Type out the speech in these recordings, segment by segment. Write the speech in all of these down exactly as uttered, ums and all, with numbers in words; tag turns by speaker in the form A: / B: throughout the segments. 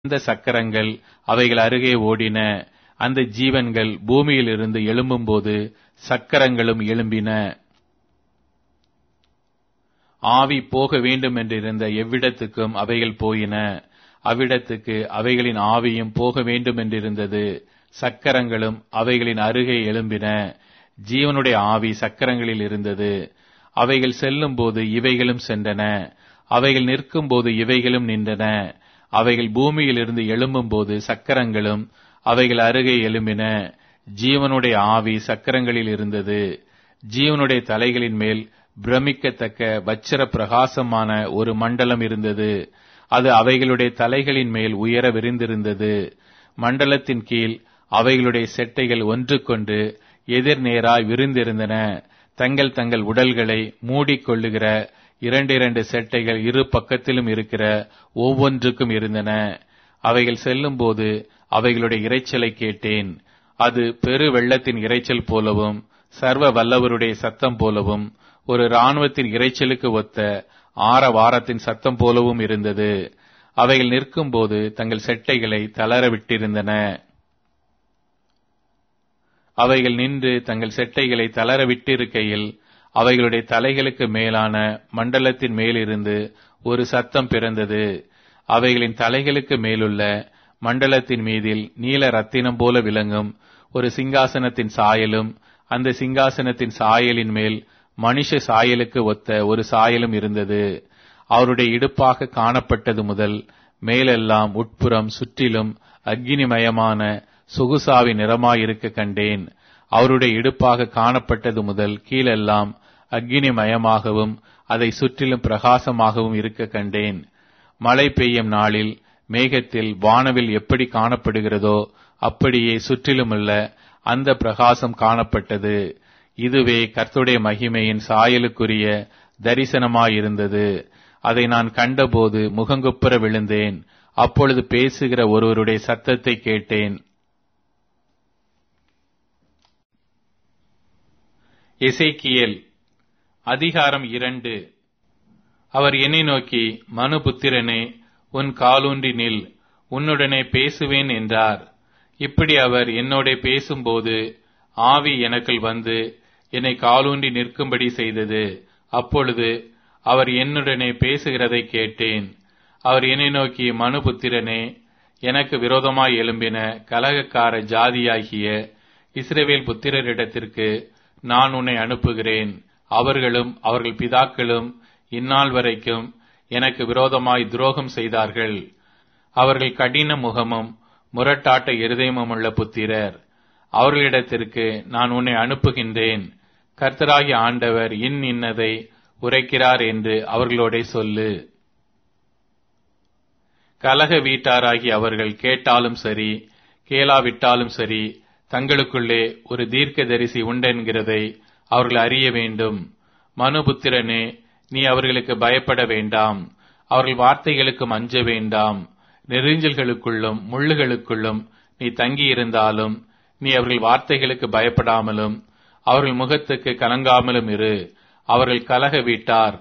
A: அந்த சக்கரங்கள் அவைகள் அருகே ஓடின. அந்த ஜீவன்கள் பூமியிலிருந்து எழும்பும்போது சக்கரங்களும் எழும்பின. ஆவி போக வேண்டும் என்றிருந்த எவ்விடத்துக்கும் அவைகள் போயின. அவ்விடத்துக்கு அவைகளின் ஆவியும் போக வேண்டும் என்றிருந்தது. சக்கரங்களும் அவைகளின் அருகே எழும்பின. ஜீவனுடைய ஆவி சக்கரங்களில் இருந்தது. அவைகள் செல்லும் போது இவைகளும் சென்றன. அவைகள் நிற்கும் போது இவைகளும் நின்றன. அவைகள் பூமியிலிருந்து எழும்பும் போது சக்கரங்களும் அவைகள் அருகே எழும்பின. ஜீவனுடைய ஆவி சக்கரங்களில் இருந்தது. ஜீவனுடைய தலைகளின் மேல் பிரமிக்கத்தக்க வச்சிர பிரகாசமான ஒரு மண்டலம் இருந்தது. அது அவைகளுடைய தலைகளின் மேல் உயர விரிந்திருந்தது. மண்டலத்தின் கீழ் அவைகளுடைய செட்டைகள் ஒன்றுக்கொன்று எதிர் நேராய் விரிந்திருந்தன. தங்கள் தங்கள் உடல்களை மூடிக்கொள்ளுகிற இரண்டு இரண்டு செட்டைகள் இரு பக்கத்திலும் இருக்கிற ஒவ்வொன்றுக்கும் இருந்தன. அவைகள் செல்லும் போது அவைகளுடைய இரைச்சலை கேட்டேன். அது பெரு வெள்ளத்தின் இரைச்சல் போலவும் சர்வ வல்லவருடைய சத்தம் போலவும் ஒரு இராணுவத்தின் இரைச்சலுக்கு ஒத்த ஆரவாரத்தின் சத்தம் போலவும் இருந்தது. அவைகள் நிற்கும் போது தங்கள் செட்டைகளை தளர விட்டிருந்தன. அவைகள் நின்று தங்கள் செட்டைகளை தளர விட்டிருக்கையில் அவைகளுடைய தலைகளுக்கு மேலான மண்டலத்தின் மேலிருந்து ஒரு சத்தம் பிறந்தது. அவைகளின் தலைகளுக்கு மேலுள்ள மண்டலத்தின் மீதில் நீல ரத்தினம் போல விளங்கும் ஒரு சிங்காசனத்தின் சாயலும், அந்த சிங்காசனத்தின் சாயலின் மேல் மனுஷ சாயலுக்கு ஒத்த ஒரு சாயலும் இருந்தது. அவருடைய இடுப்பாக காணப்பட்டது முதல் மேலெல்லாம் உட்புறம் சுற்றிலும் அக்கினிமயமான சொகுசாவி நிறமாயிருக்க கண்டேன். அவருடைய இடுப்பாக காணப்பட்டது முதல் கீழெல்லாம் அக்கினிமயமாகவும் அதை சுற்றிலும் பிரகாசமாகவும் இருக்க கண்டேன். மழை பெய்யும் நாளில் மேகத்தில் வானவில் எப்படி காணப்படுகிறதோ அப்படியே சுற்றிலுமுள்ள அந்த பிரகாசம் காணப்பட்டது. இதுவே கர்த்தருடைய மகிமையின் சாயலுக்குரிய தரிசனமாயிருந்தது. அதை நான் கண்டபோது முகங்குப்புற விழுந்தேன். அப்பொழுது பேசுகிற ஒருவருடைய சத்தத்தை கேட்டேன். எசேக்கியேல் அதிகாரம் இரண்டு. அவர் என்னை நோக்கி, மனுபுத்திரனே, உன் காலூன்றி நில், உன்னுடனே பேசுவேன் என்றார். இப்படி அவர் என்னோட பேசும்போது ஆவி எனக்குள் வந்து என்னை காலூன்றி நிற்கும்படி செய்தது. அப்பொழுது அவர் என்னுடனே பேசுகிறதை கேட்டேன். அவர் என்னை நோக்கி, மனுபுத்திரனே, எனக்கு விரோதமாய் எழும்பின கலகக்கார ஜாதியாகிய இஸ்ரவேல் புத்திரரிடத்திற்கு நான் உன்னை அனுப்புகிறேன். அவர்களும் அவர்கள் பிதாக்களும் இந்நாள் வரைக்கும் எனக்கு விரோதமாய் துரோகம் செய்தார்கள். அவர்கள் கடின முகமும் முரட்டாட்ட இருதயமும் உள்ள புத்திரர். அவர்களிடத்திற்கு நான் உன்னை அனுப்புகின்றேன். கர்த்தராகிய ஆண்டவர் இன் இன்னதை உரைக்கிறார் என்று அவர்களோட சொல்லு. கலக வீட்டாராகி அவர்கள் கேட்டாலும் சரி கேளாவிட்டாலும் சரி, தங்களுக்குள்ளே ஒரு தீர்க்கதரிசி உண்டென்கிறதை அவர்கள் அறிய வேண்டும். மனுபுத்திரனே, நீ அவர்களுக்கு பயப்பட வேண்டாம். அவர்கள் வார்த்தைகளுக்கும் அஞ்ச வேண்டாம். நெறிஞ்சல்களுக்குள்ளும் முள்ளுகளுக்குள்ளும் நீ தங்கியிருந்தாலும் நீ அவர்கள் வார்த்தைகளுக்கு பயப்படாமலும் அவர்கள் முகத்துக்கு கலங்காமலும் இரு. அவர்கள் கலக வீட்டார்.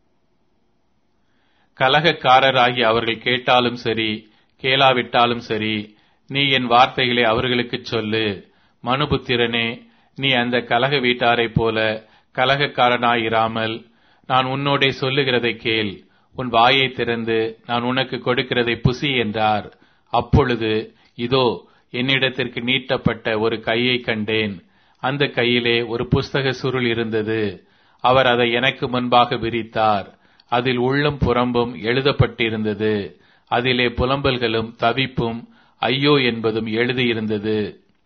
A: கலகக்காரராகி அவர்கள் கேட்டாலும் சரி கேளாவிட்டாலும் சரி, நீ என் வார்த்தைகளை அவர்களுக்கு சொல்லு. மனுபுத்திரனே, நீ அந்த கலக வீட்டாரைப் போல கலகக்காரனாயிராமல் நான் உன்னோடே சொல்லுகிறதை கேள். உன் வாயை திறந்து நான் உனக்கு கொடுக்கிறதை புசி என்றார். அப்பொழுது இதோ, என்னிடத்திற்கு நீட்டப்பட்ட ஒரு கையை கண்டேன். அந்த கையிலே ஒரு புஸ்தக சுருள் இருந்தது. அவர் அதை எனக்கு முன்பாக விரித்தார். அதில் உள்ளும் புறம்பும் எழுதப்பட்டிருந்தது. அதிலே புலம்பல்களும் தவிப்பும் ஐயோ என்பதும் எழுதியிருந்தது.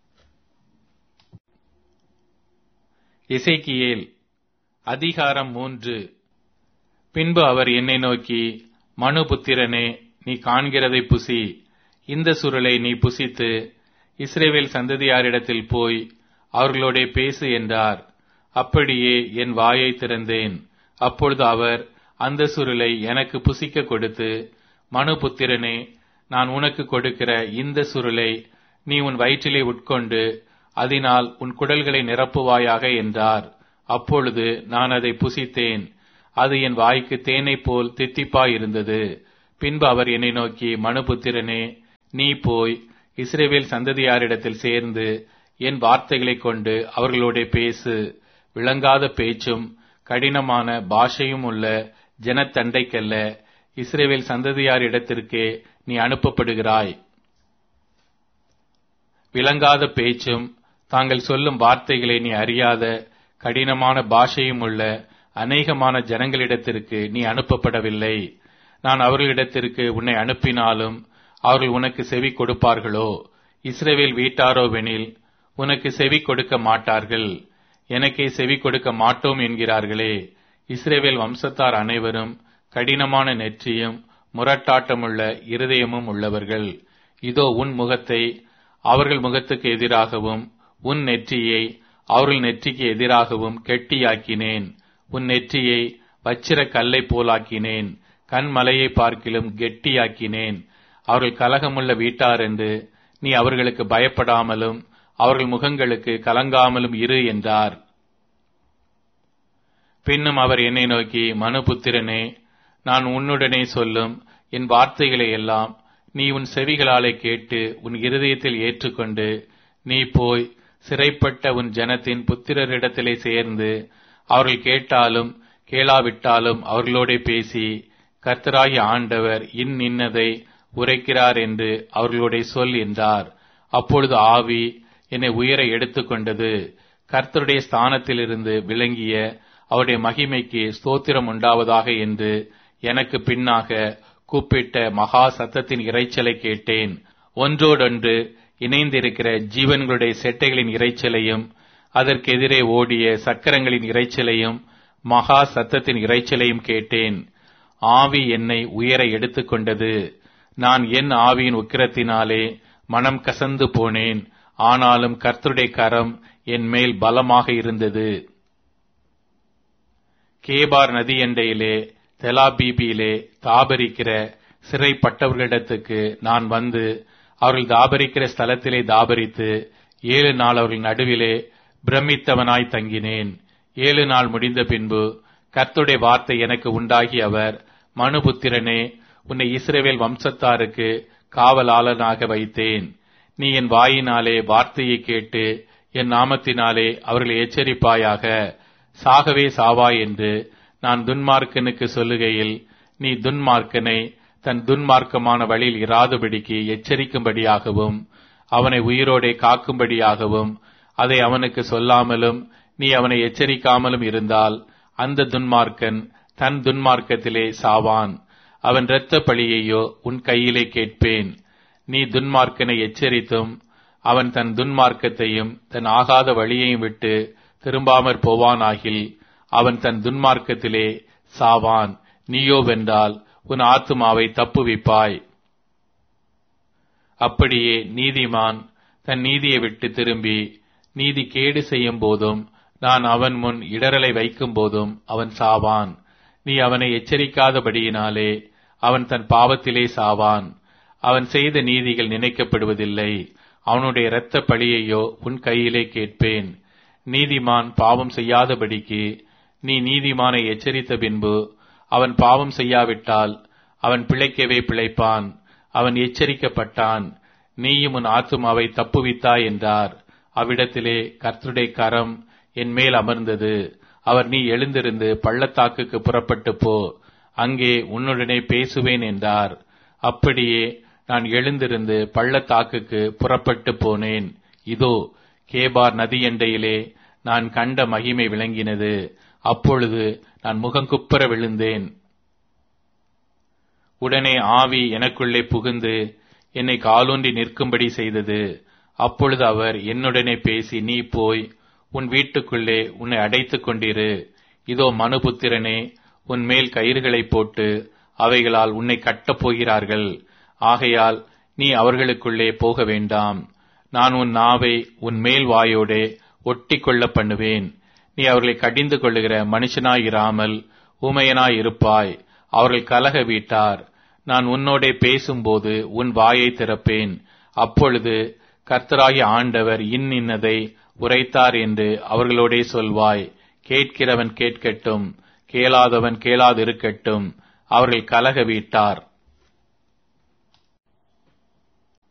A: எசேக்கியேல் அதிகாரம் மூன்று. பின்பு அவர் என்னை நோக்கி, மனுபுத்திரனே, நீ காண்கிறதை புசி. இந்த சுருளை நீ புசித்து இஸ்ரவேல் சந்ததியாரிடத்தில் போய் அவர்களோட பேசு என்றார். அப்படியே என் வாயை திறந்தேன். அப்பொழுது அவர் அந்த சுருளை எனக்கு புசிக்க கொடுத்து, மனுபுத்திரனே, நான் உனக்கு கொடுக்கிற இந்த சுருளை நீ உன் வயிற்றிலே உட்கொண்டு அதனால் உன் குடல்களை நிரப்புவாயாக என்றார். அப்பொழுது நான் அதை புசித்தேன். அது என் வாய்க்கு தேனை போல் தித்திப்பாயிருந்தது. பின்பு அவர் என்னை நோக்கி, மனுபுத்திரனே, நீ போய் இஸ்ரவேல் சந்ததியாரிடத்தில் சேர்ந்து என் வார்த்தைகளைக் கொண்டு அவர்களோட பேசு. விளங்காத பேச்சும் கடினமான பாஷையும் உள்ள ஜனத்தண்டைக்கல்ல, இஸ்ரவேல் சந்ததியாரிடத்திற்கே நீ அனுப்பப்படுகிறாய். விளங்காத பேச்சும் தாங்கள் சொல்லும் வார்த்தைகளை நீ அறியாத கடினமான பாஷையும் உள்ள அநேகமான ஜனங்களிடத்திற்கு நீ அனுப்பப்படவில்லை. நான் அவர்களிடத்திற்கு உன்னை அனுப்பினாலும் அவர்கள் உனக்கு செவி கொடுப்பார்களோ? இஸ்ரவேல் வீட்டாரோவெனில் உனக்கு செவி கொடுக்க மாட்டார்கள். எனக்கே செவி கொடுக்க மாட்டோம் என்கிறார்களே. இஸ்ரவேல் வம்சத்தார் அனைவரும் கடினமான நெற்றியும் முரட்டாட்டமுள்ள இருதயமும் உள்ளவர்கள். இதோ உன் முகத்தை அவர்கள் முகத்துக்கு எதிராகவும் உன் நெற்றியை அவர்கள் நெற்றிக்கு எதிராகவும் கெட்டியாக்கினேன். உன் நெற்றியை வச்சிர கல்லை போலாக்கினேன், கண்மலையை பார்க்கிலும் கெட்டியாக்கினேன். அவர்கள் கலகமுள்ள வீட்டார் என்று நீ அவர்களுக்கு பயப்படாமலும் அவர்கள் முகங்களுக்கு கலங்காமலும் இரு என்றார். பின்னும் அவர் என்னை நோக்கி, மனுபுத்திரனே, நான் உன்னுடனே சொல்லும் என் வார்த்தைகளை எல்லாம் நீ உன் செவிகளாலே கேட்டு உன் இருதயத்தில் ஏற்றுக்கொண்டு நீ போய் சிறைப்பட்ட உன் ஜனத்தின் புத்திரரிடத்திலே சேர்ந்து அவர்கள் கேட்டாலும் கேளாவிட்டாலும் அவர்களோட பேசி, கர்த்தராகிய ஆண்டவர் இன்னின்னதை உரைக்கிறார் என்று அவர்களோட சொல் என்றார். அப்பொழுது ஆவி என்னை உயர எடுத்துக்கொண்டது. கர்த்தருடைய ஸ்தானத்திலிருந்து விளங்கிய அவருடைய மகிமைக்கு ஸ்தோத்திரம் உண்டாவதாக என்று எனக்கு பின்னாக கூப்பிட்ட மகா சத்தத்தின் இரைச்சலை கேட்டேன். ஒன்றோடொன்று இணைந்திருக்கிற ஜீவன்களுடைய செட்டைகளின் இரைச்சலையும் அதற்கெதிரே ஓடிய சக்கரங்களின் இரைச்சலையும் மகா சத்தத்தின் இரைச்சலையும் கேட்டேன். ஆவி என்னை உயர எடுத்துக்கொண்டது. நான் என் ஆவியின் உக்கிரத்தினாலே மனம் கசந்து போனேன். ஆனாலும் கர்த்தருடைய கரம் என் மேல் பலமாக இருந்தது. கேபார் நதி எண்டையிலே தெலாபீபியிலே தாபரிக்கிற சிறைப்பட்டவர்களிடத்துக்கு நான் வந்து அவர்கள் தாபரிக்கிற ஸ்தலத்திலே தாபரித்து ஏழு நாள் அவர்கள் நடுவிலே பிரமித்தவனாய் தங்கினேன். ஏழு நாள் முடிந்த பின்பு கர்த்தருடைய வார்த்தை எனக்கு உண்டாகி அவர், மனுபுத்திரனே, உன்னை இஸ்ரவேல் வம்சத்தாருக்கு காவலாளனாக வைத்தேன். நீ என் வாயினாலே வார்த்தையை கேட்டு என் நாமத்தினாலே அவர்களை எச்சரிப்பாயாக. சாகவே சாவாய் என்று நான் துன்மார்க்கனுக்கு சொல்லுகையில் நீ துன்மார்க்கனை தன் துன்மார்க்கமான வழியில் இராதபடிக்கு எச்சரிக்கும்படியாகவும் அவனை உயிரோடே காக்கும்படியாகவும் அதை அவனுக்கு சொல்லாமலும் நீ அவனை எச்சரிக்காமலும் இருந்தால் அந்த துன்மார்க்கன் தன் துன்மார்க்கத்திலே சாவான். அவன் இரத்த பழியையோ உன் கையிலே கேட்பேன். நீ துன்மார்க்கனை எச்சரித்தும் அவன் தன் துன்மார்க்கத்தையும் தன் ஆகாத வழியையும் விட்டு திரும்பாமற் போவானாகில் அவன் தன் துன்மார்க்கத்திலே சாவான். நீயோ வென்றால் உன் ஆத்துமாவை தப்புவிப்பாய். அப்படியே நீதிமான் தன் நீதியை விட்டு திரும்பி நீதி கேடு செய்யும் போதும் நான் அவன் முன் இடரலை வைக்கும் போதும் அவன் சாவான். நீ அவனை எச்சரிக்காதபடியினாலே அவன் தன் பாவத்திலே சாவான். அவன் செய்த நீதிகள் நினைக்கப்படுவதில்லை. அவனுடைய இரத்த பழியையோ உன் கையிலே கேட்பேன். நீதிமான் பாவம் செய்யாதபடிக்கு நீ நீதிமானை எச்சரித்த பின்பு அவன் பாவம் செய்யாவிட்டால் அவன் பிழைக்கவே பிழைப்பான். அவன் எச்சரிக்கப்பட்டான். நீயும் உன் ஆத்துமாவை தப்புவித்தாய் என்றார். அவ்விடத்திலே கர்த்தருடைய கரம் என் மேல் அமர்ந்தது. அவர், நீ எழுந்திருந்து பள்ளத்தாக்குக்கு புறப்பட்டு போ, அங்கே உன்னுடனே பேசுவேன் என்றார். அப்படியே நான் எழுந்திருந்து பள்ளத்தாக்குக்கு புறப்பட்டு போனேன். இதோ கேபார் நதியண்டையிலே நான் கண்ட மகிமை விளங்கினது. அப்பொழுது நான் முகங்குப்புற விழுந்தேன். உடனே ஆவி எனக்குள்ளே புகுந்து என்னை காலூன்றி நிற்கும்படி செய்தது. அப்பொழுது அவர் என்னுடனே பேசி, நீ போய் உன் வீட்டுக்குள்ளே உன்னை அடைத்துக் கொண்டிரு. இதோ மனுபுத்திரனே, உன் மேல் கயிறுகளை போட்டு அவைகளால் உன்னை கட்டப் போகிறார்கள். ஆகையால் நீ அவர்களுக்குள்ளே போக வேண்டாம். நான் உன் நாவை உன் மேல் வாயோடே ஒட்டி கொள்ள பண்ணுவேன். நீ அவர்களை கடிந்து கொள்ளுகிற மனுஷனாயிராமல் ஊமையனாயிருப்பாய். அவர்கள் கலக வீட்டார். நான் உன்னோடே பேசும்போது உன் வாயை திறப்பேன். அப்பொழுது கர்த்தராகிய ஆண்டவர் இன்னின்னதை உரைத்தார் என்று அவர்களோடே சொல்வாய். கேட்கிறவன் கேட்கட்டும், கேளாதவன் கேளாதிருக்கட்டும். அவர்கள் கலக வீட்டார்.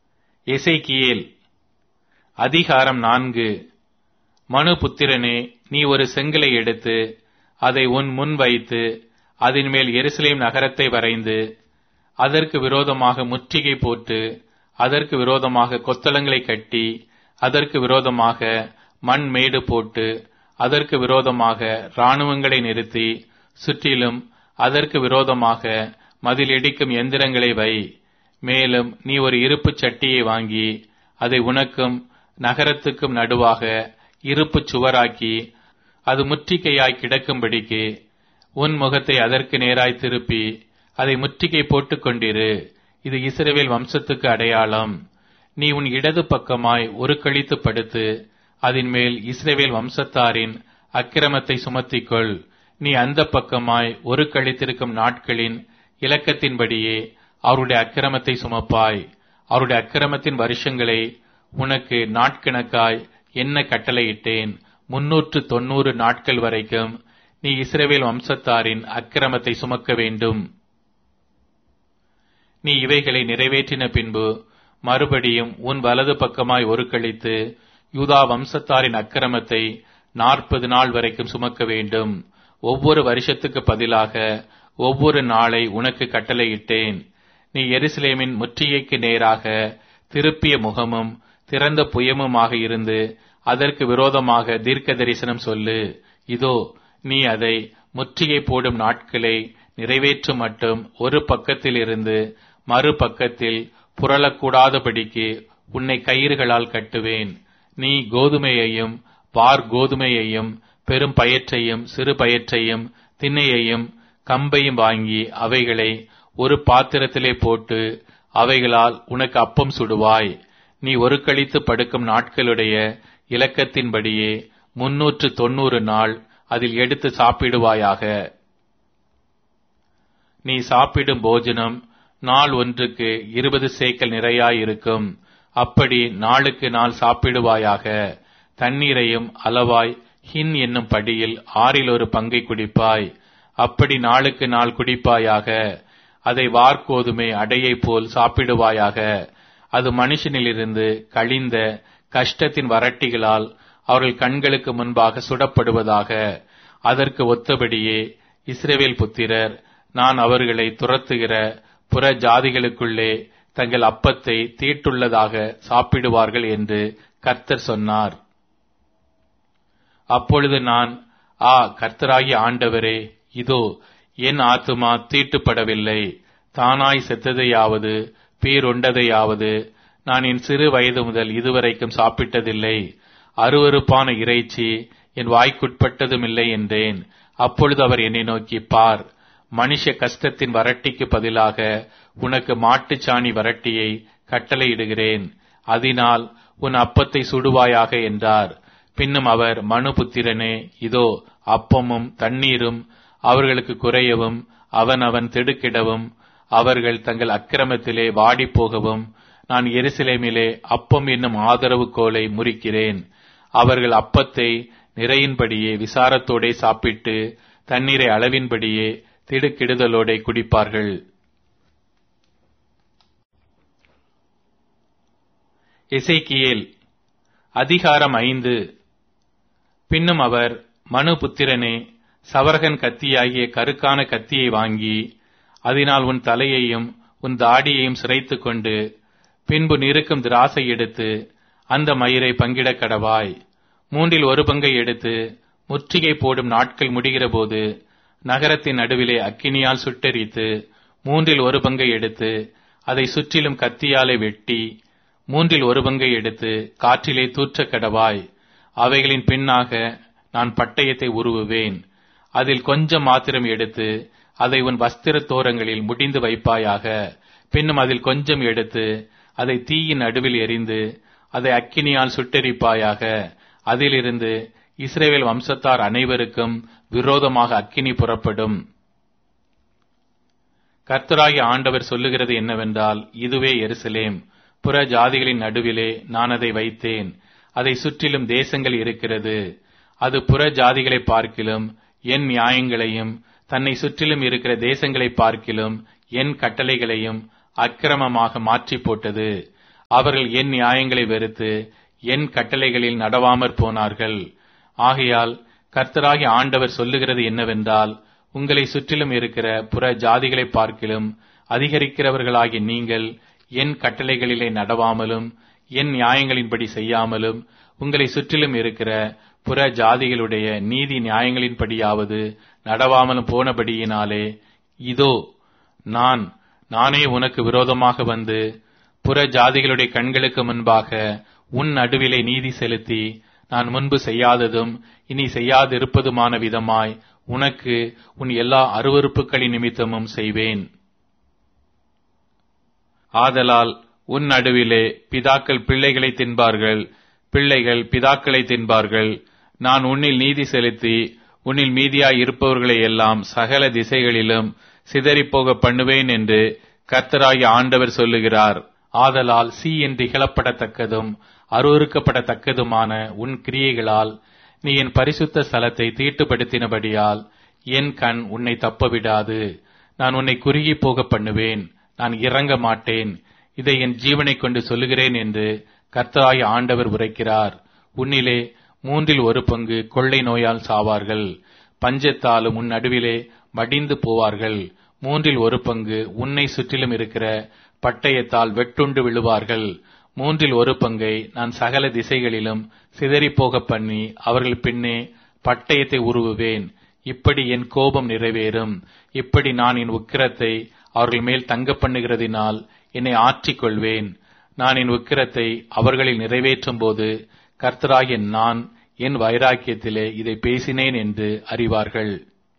A: எசேக்கியேல் அதிகாரம் நான்கு. மனுபுத்திரனே, நீ ஒரு செங்கலை எடுத்து அதை உன் முன் வைத்து அதன் மேல் எருசலேம் நகரத்தை வரைந்து அதற்கு விரோதமாக முற்றுகை போட்டு அதற்கு விரோதமாக கொத்தளங்களை கட்டி அதற்கு விரோதமாக மண் மேடு போட்டு அதற்கு விரோதமாக இராணுவங்களை நிறுத்தி சுற்றிலும் அதற்கு விரோதமாக மதில் இடிக்கும் எந்திரங்களை வை. மேலும் நீ ஒரு இருப்பு சட்டியை வாங்கி அதை உனக்கும் நகரத்துக்கும் நடுவாக இருப்பு சுவராக்கி அது முற்றுகையாய் கிடக்கும்படிக்கு உன் முகத்தை அதற்கு நேராய் திருப்பி அதை முற்றுகை போட்டுக் கொண்டிரு. இது இஸ்ரவேல் வம்சத்துக்கு அடையாளம். நீ உன் இடது பக்கமாய் ஒரு கழித்து படுத்து அதன் மேல் இஸ்ரவேல் வம்சத்தாரின் அக்கிரமத்தை சுமத்திக்கொள். நீ அந்த பக்கமாய் ஒரு கழித்திருக்கும் நாட்களின் இலக்கத்தின்படியே அவருடைய அக்கிரமத்தை சுமப்பாய். அவருடைய அக்கிரமத்தின் வருஷங்களை உனக்கு நாட்கணக்காய் என்ன கட்டளையிட்டேன். முன்னூற்று தொன்னூறு நாட்கள் வரைக்கும் நீ இஸ்ரவேல் வம்சத்தாரின் அக்கிரமத்தை சுமக்க வேண்டும். நீ இவைகளை நிறைவேற்றின பின்பு மறுபடியும் உன் வலது பக்கமாய் ஒரு கழித்து யூதா வம்சத்தாரின் அக்கிரமத்தை நாற்பது நாள் வரைக்கும் சுமக்க வேண்டும். ஒவ்வொரு வருஷத்துக்கு பதிலாக ஒவ்வொரு நாளை உனக்கு கட்டளையிட்டேன். நீ எருசலேமின் முற்றுகைக்கு நேராக திருப்பிய முகமும் திறந்த புயமுமாக இருந்து அதற்கு விரோதமாக தீர்க்க தரிசனம் சொல்லு. இதோ, நீ அதை முற்றுகை போடும் நாட்களை நிறைவேற்றும் மட்டும் ஒரு பக்கத்தில் இருந்து மறுபக்கத்தில் புரளக்கூடாதபடிக்கு உன்னை கயிறுகளால் கட்டுவேன். நீ கோதுமையையும் வார் கோதுமையையும் பெரும் பயற்றையும் சிறு பயற்றையும் திண்ணையையும் கம்பையும் வாங்கி அவைகளை ஒரு பாத்திரத்திலே போட்டு அவைகளால் உனக்கு அப்பம் சுடுவாய். நீ ஒரு கழித்து படுக்கும் நாட்களுடைய இலக்கத்தின்படியே முன்னூற்று தொன்னூறு நாள் அதில் எடுத்து சாப்பிடுவாயாக. நீ சாப்பிடும் போஜனம் நாள் ஒன்றுக்கு இருபது சேக்கல் நிறையாயிருக்கும். அப்படி நாளுக்கு நாள் சாப்பிடுவாயாக. தண்ணீரையும் அளவாய் ஹின் என்னும் படியில் ஆறில் ஒரு பங்கை குடிப்பாய். அப்படி நாளுக்கு நாள் குடிப்பாயாக. அதை வார்கோதுமை அடையை போல் சாப்பிடுவாயாக. அது மனுஷனிலிருந்து கழிந்த கஷ்டத்தின் வறட்டிகளால் அவர்கள் கண்களுக்கு முன்பாக சுடப்படுவதாக. அதற்கு ஒத்தபடியே இஸ்ரவேல் புத்திரர் நான் அவர்களை துரத்துகிற புற ஜாதிகளுக்குள்ளே தங்கள் அப்பத்தை தீட்டுள்ளதாக சாப்பிடுவார்கள் என்று கர்த்தர் சொன்னார். அப்பொழுது நான், ஆ கர்த்தராகிய ஆண்டவரே, இதோ என் ஆத்துமா தீட்டுப்படவில்லை. தானாய் செத்ததையாவது பீருண்டதையாவது நான் என் சிறு வயது முதல் இதுவரைக்கும் சாப்பிட்டதில்லை. அருவருப்பான இறைச்சி என் வாய்க்குட்பட்டதுமில்லை என்றேன். அப்பொழுது அவர் என்னை நோக்கி, பார், மனுஷ கஷ்டத்தின் வறட்டிக்கு பதிலாக உனக்கு மாட்டுச்சாணி வறட்டியை கட்டளையிடுகிறேன். அதனால் உன் அப்பத்தை சுடுவாயாக என்றார். பின்னும் அவர், மனுபுத்திரனே, இதோ அப்பமும் தண்ணீரும் அவர்களுக்கு குறையவும் அவனவன் திடுக்கிடவும் அவர்கள் தங்கள் அக்கிரமத்திலே வாடிப்போகவும் நான் எருசலேமிலே அப்பம் என்னும் ஆதரவு கோலை முறிக்கிறேன். அவர்கள் அப்பத்தை நிறையின்படியே விசாரத்தோடே சாப்பிட்டு தண்ணீரை அளவின்படியே திடுக்கிடுதலோடே குடிப்பார்கள். எசேக்கியேல் அதிகாரம் ஐந்து. பின்னும் அவர், மனுபுத்திரனே, சவரகன் கத்தியாகிய கருக்கான கத்தியை வாங்கி அதனால் உன் தலையையும் உன் தாடியையும் சிரைத்துக் கொண்டு பின்பு நிறுக்கும் திராசை எடுத்து அந்த மயிரை பங்கிட கடவாய். மூன்றில் ஒரு பங்கை எடுத்து முற்றுகை போடும் நாட்கள் முடிகிற போது நகரத்தின் நடுவிலே அக்கினியால் சுட்டெரித்து மூன்றில் ஒரு பங்கை எடுத்து அதை சுற்றிலும் கத்தியாலே வெட்டி மூன்றில் ஒரு பங்கை எடுத்து காற்றிலே தூற்ற கடவாய். அவைகளின் பின்னாக நான் பட்டயத்தை உருவுவேன். அதில் கொஞ்சம் மாத்திரம் எடுத்து அதை உன் வஸ்திர தோரங்களில் முடிந்து வைப்பாயாக. பின்னும் அதில் கொஞ்சம் எடுத்து அதை தீயின் நடுவில் எரிந்து அதை அக்கினியால் சுட்டெரிப்பாயாக. அதிலிருந்து இஸ்ரவேல் வம்சத்தார் அனைவருக்கும் விரோதமாக அக்கினி புறப்படும். கர்த்தராகிய ஆண்டவர் சொல்லுகிறது என்னவென்றால், இதுவே எருசலேம், புற ஜாதிகளின் நடுவிலே நான் அதை வைத்தேன். அதை சுற்றிலும் தேசங்கள் இருக்கிறது. அது புற ஜாதிகளை பார்க்கிலும் என் நியாயங்களையும் தன்னை சுற்றிலும் இருக்கிற தேசங்களை பார்க்கிலும் என் கட்டளைகளையும் அக்கிரமமாக மாற்றி போட்டது. அவர்கள் என் நியாயங்களை வெறுத்து என் கட்டளைகளில் நடவாமற் போனார்கள். ஆகையால் கர்த்தராகிய ஆண்டவர் சொல்லுகிறது என்னவென்றால், உங்களை சுற்றிலும் இருக்கிற புற ஜாதிகளை பார்க்கிலும் அதிகரிக்கிறவர்களாகிய நீங்கள் என் கட்டளைகளிலே நடவாமலும் என் நியாயங்களின்படி செய்யாமலும் உங்களை சுற்றிலும் இருக்கிற புற ஜாதிகளுடைய நீதி நியாயங்களின்படியாவது நடவாமலும் போனபடியினாலே, இதோ நான் நானே உனக்கு விரோதமாக வந்து புற ஜாதிகளுடைய கண்களுக்கு முன்பாக உன் நடுவிலே நீதி செலுத்தி நான் முன்பு செய்யாததும் இனி செய்யாதிருப்பதுமான விதமாய் உனக்கு உன் எல்லா அருவருப்புகளின் நிமித்தமும் செய்வேன். ஆதலால் உன் நடுவிலே பிதாக்கள் பிள்ளைகளை தின்பார்கள், பிள்ளைகள் பிதாக்களை தின்பார்கள். நான் உன்னில் நீதி செலுத்தி உன்னில் மீதியாய் இருப்பவர்களை எல்லாம் சகல திசைகளிலும் சிதறிப்போக பண்ணுவேன் என்று கர்த்தராகிய ஆண்டவர் சொல்லுகிறார். ஆதலால் சீ என்று இகழப்படத்தக்கதும் அருவருக்கப்படத்தக்கதுமான உன் கிரியைகளால் நீ என் பரிசுத்த ஸ்தலத்தை தீட்டுப்படுத்தினபடியால் என் கண் உன்னை தப்பவிடாது. நான் உன்னை குறுகி போக பண்ணுவேன், நான் இறங்க மாட்டேன். இதை என் ஜீவனை கொண்டு சொல்லுகிறேன் என்று கர்த்தராகிய ஆண்டவர் உரைக்கிறார். உன்னிலே மூன்றில் ஒரு பங்கு கொள்ளை நோயால் சாவார்கள், பஞ்சத்தாலும் உன் நடுவிலே மடிந்து போவார்கள். மூன்றில் ஒரு பங்கு உன்னை சுற்றிலும் இருக்கிற பட்டயத்தால் வெட்டுண்டு விழுவார்கள். மூன்றில் ஒரு பங்கை நான் சகல திசைகளிலும் சிதறிப்போக பண்ணி அவர்கள் பின்னே பட்டயத்தை உருவுவேன். இப்படி என் கோபம் நிறைவேறும். இப்படி நான் என் உக்கிரத்தை அவர்கள் மேல் தங்க பண்ணுகிறதினால் என்னை ஆற்றிக் கொள்வேன். நான் என் உக்கிரத்தை அவர்களில் நிறைவேற்றும் போது கர்த்தராகிய நான் என் வைராக்கியத்திலே இதை பேசினேன் என்று அறிவார்கள்.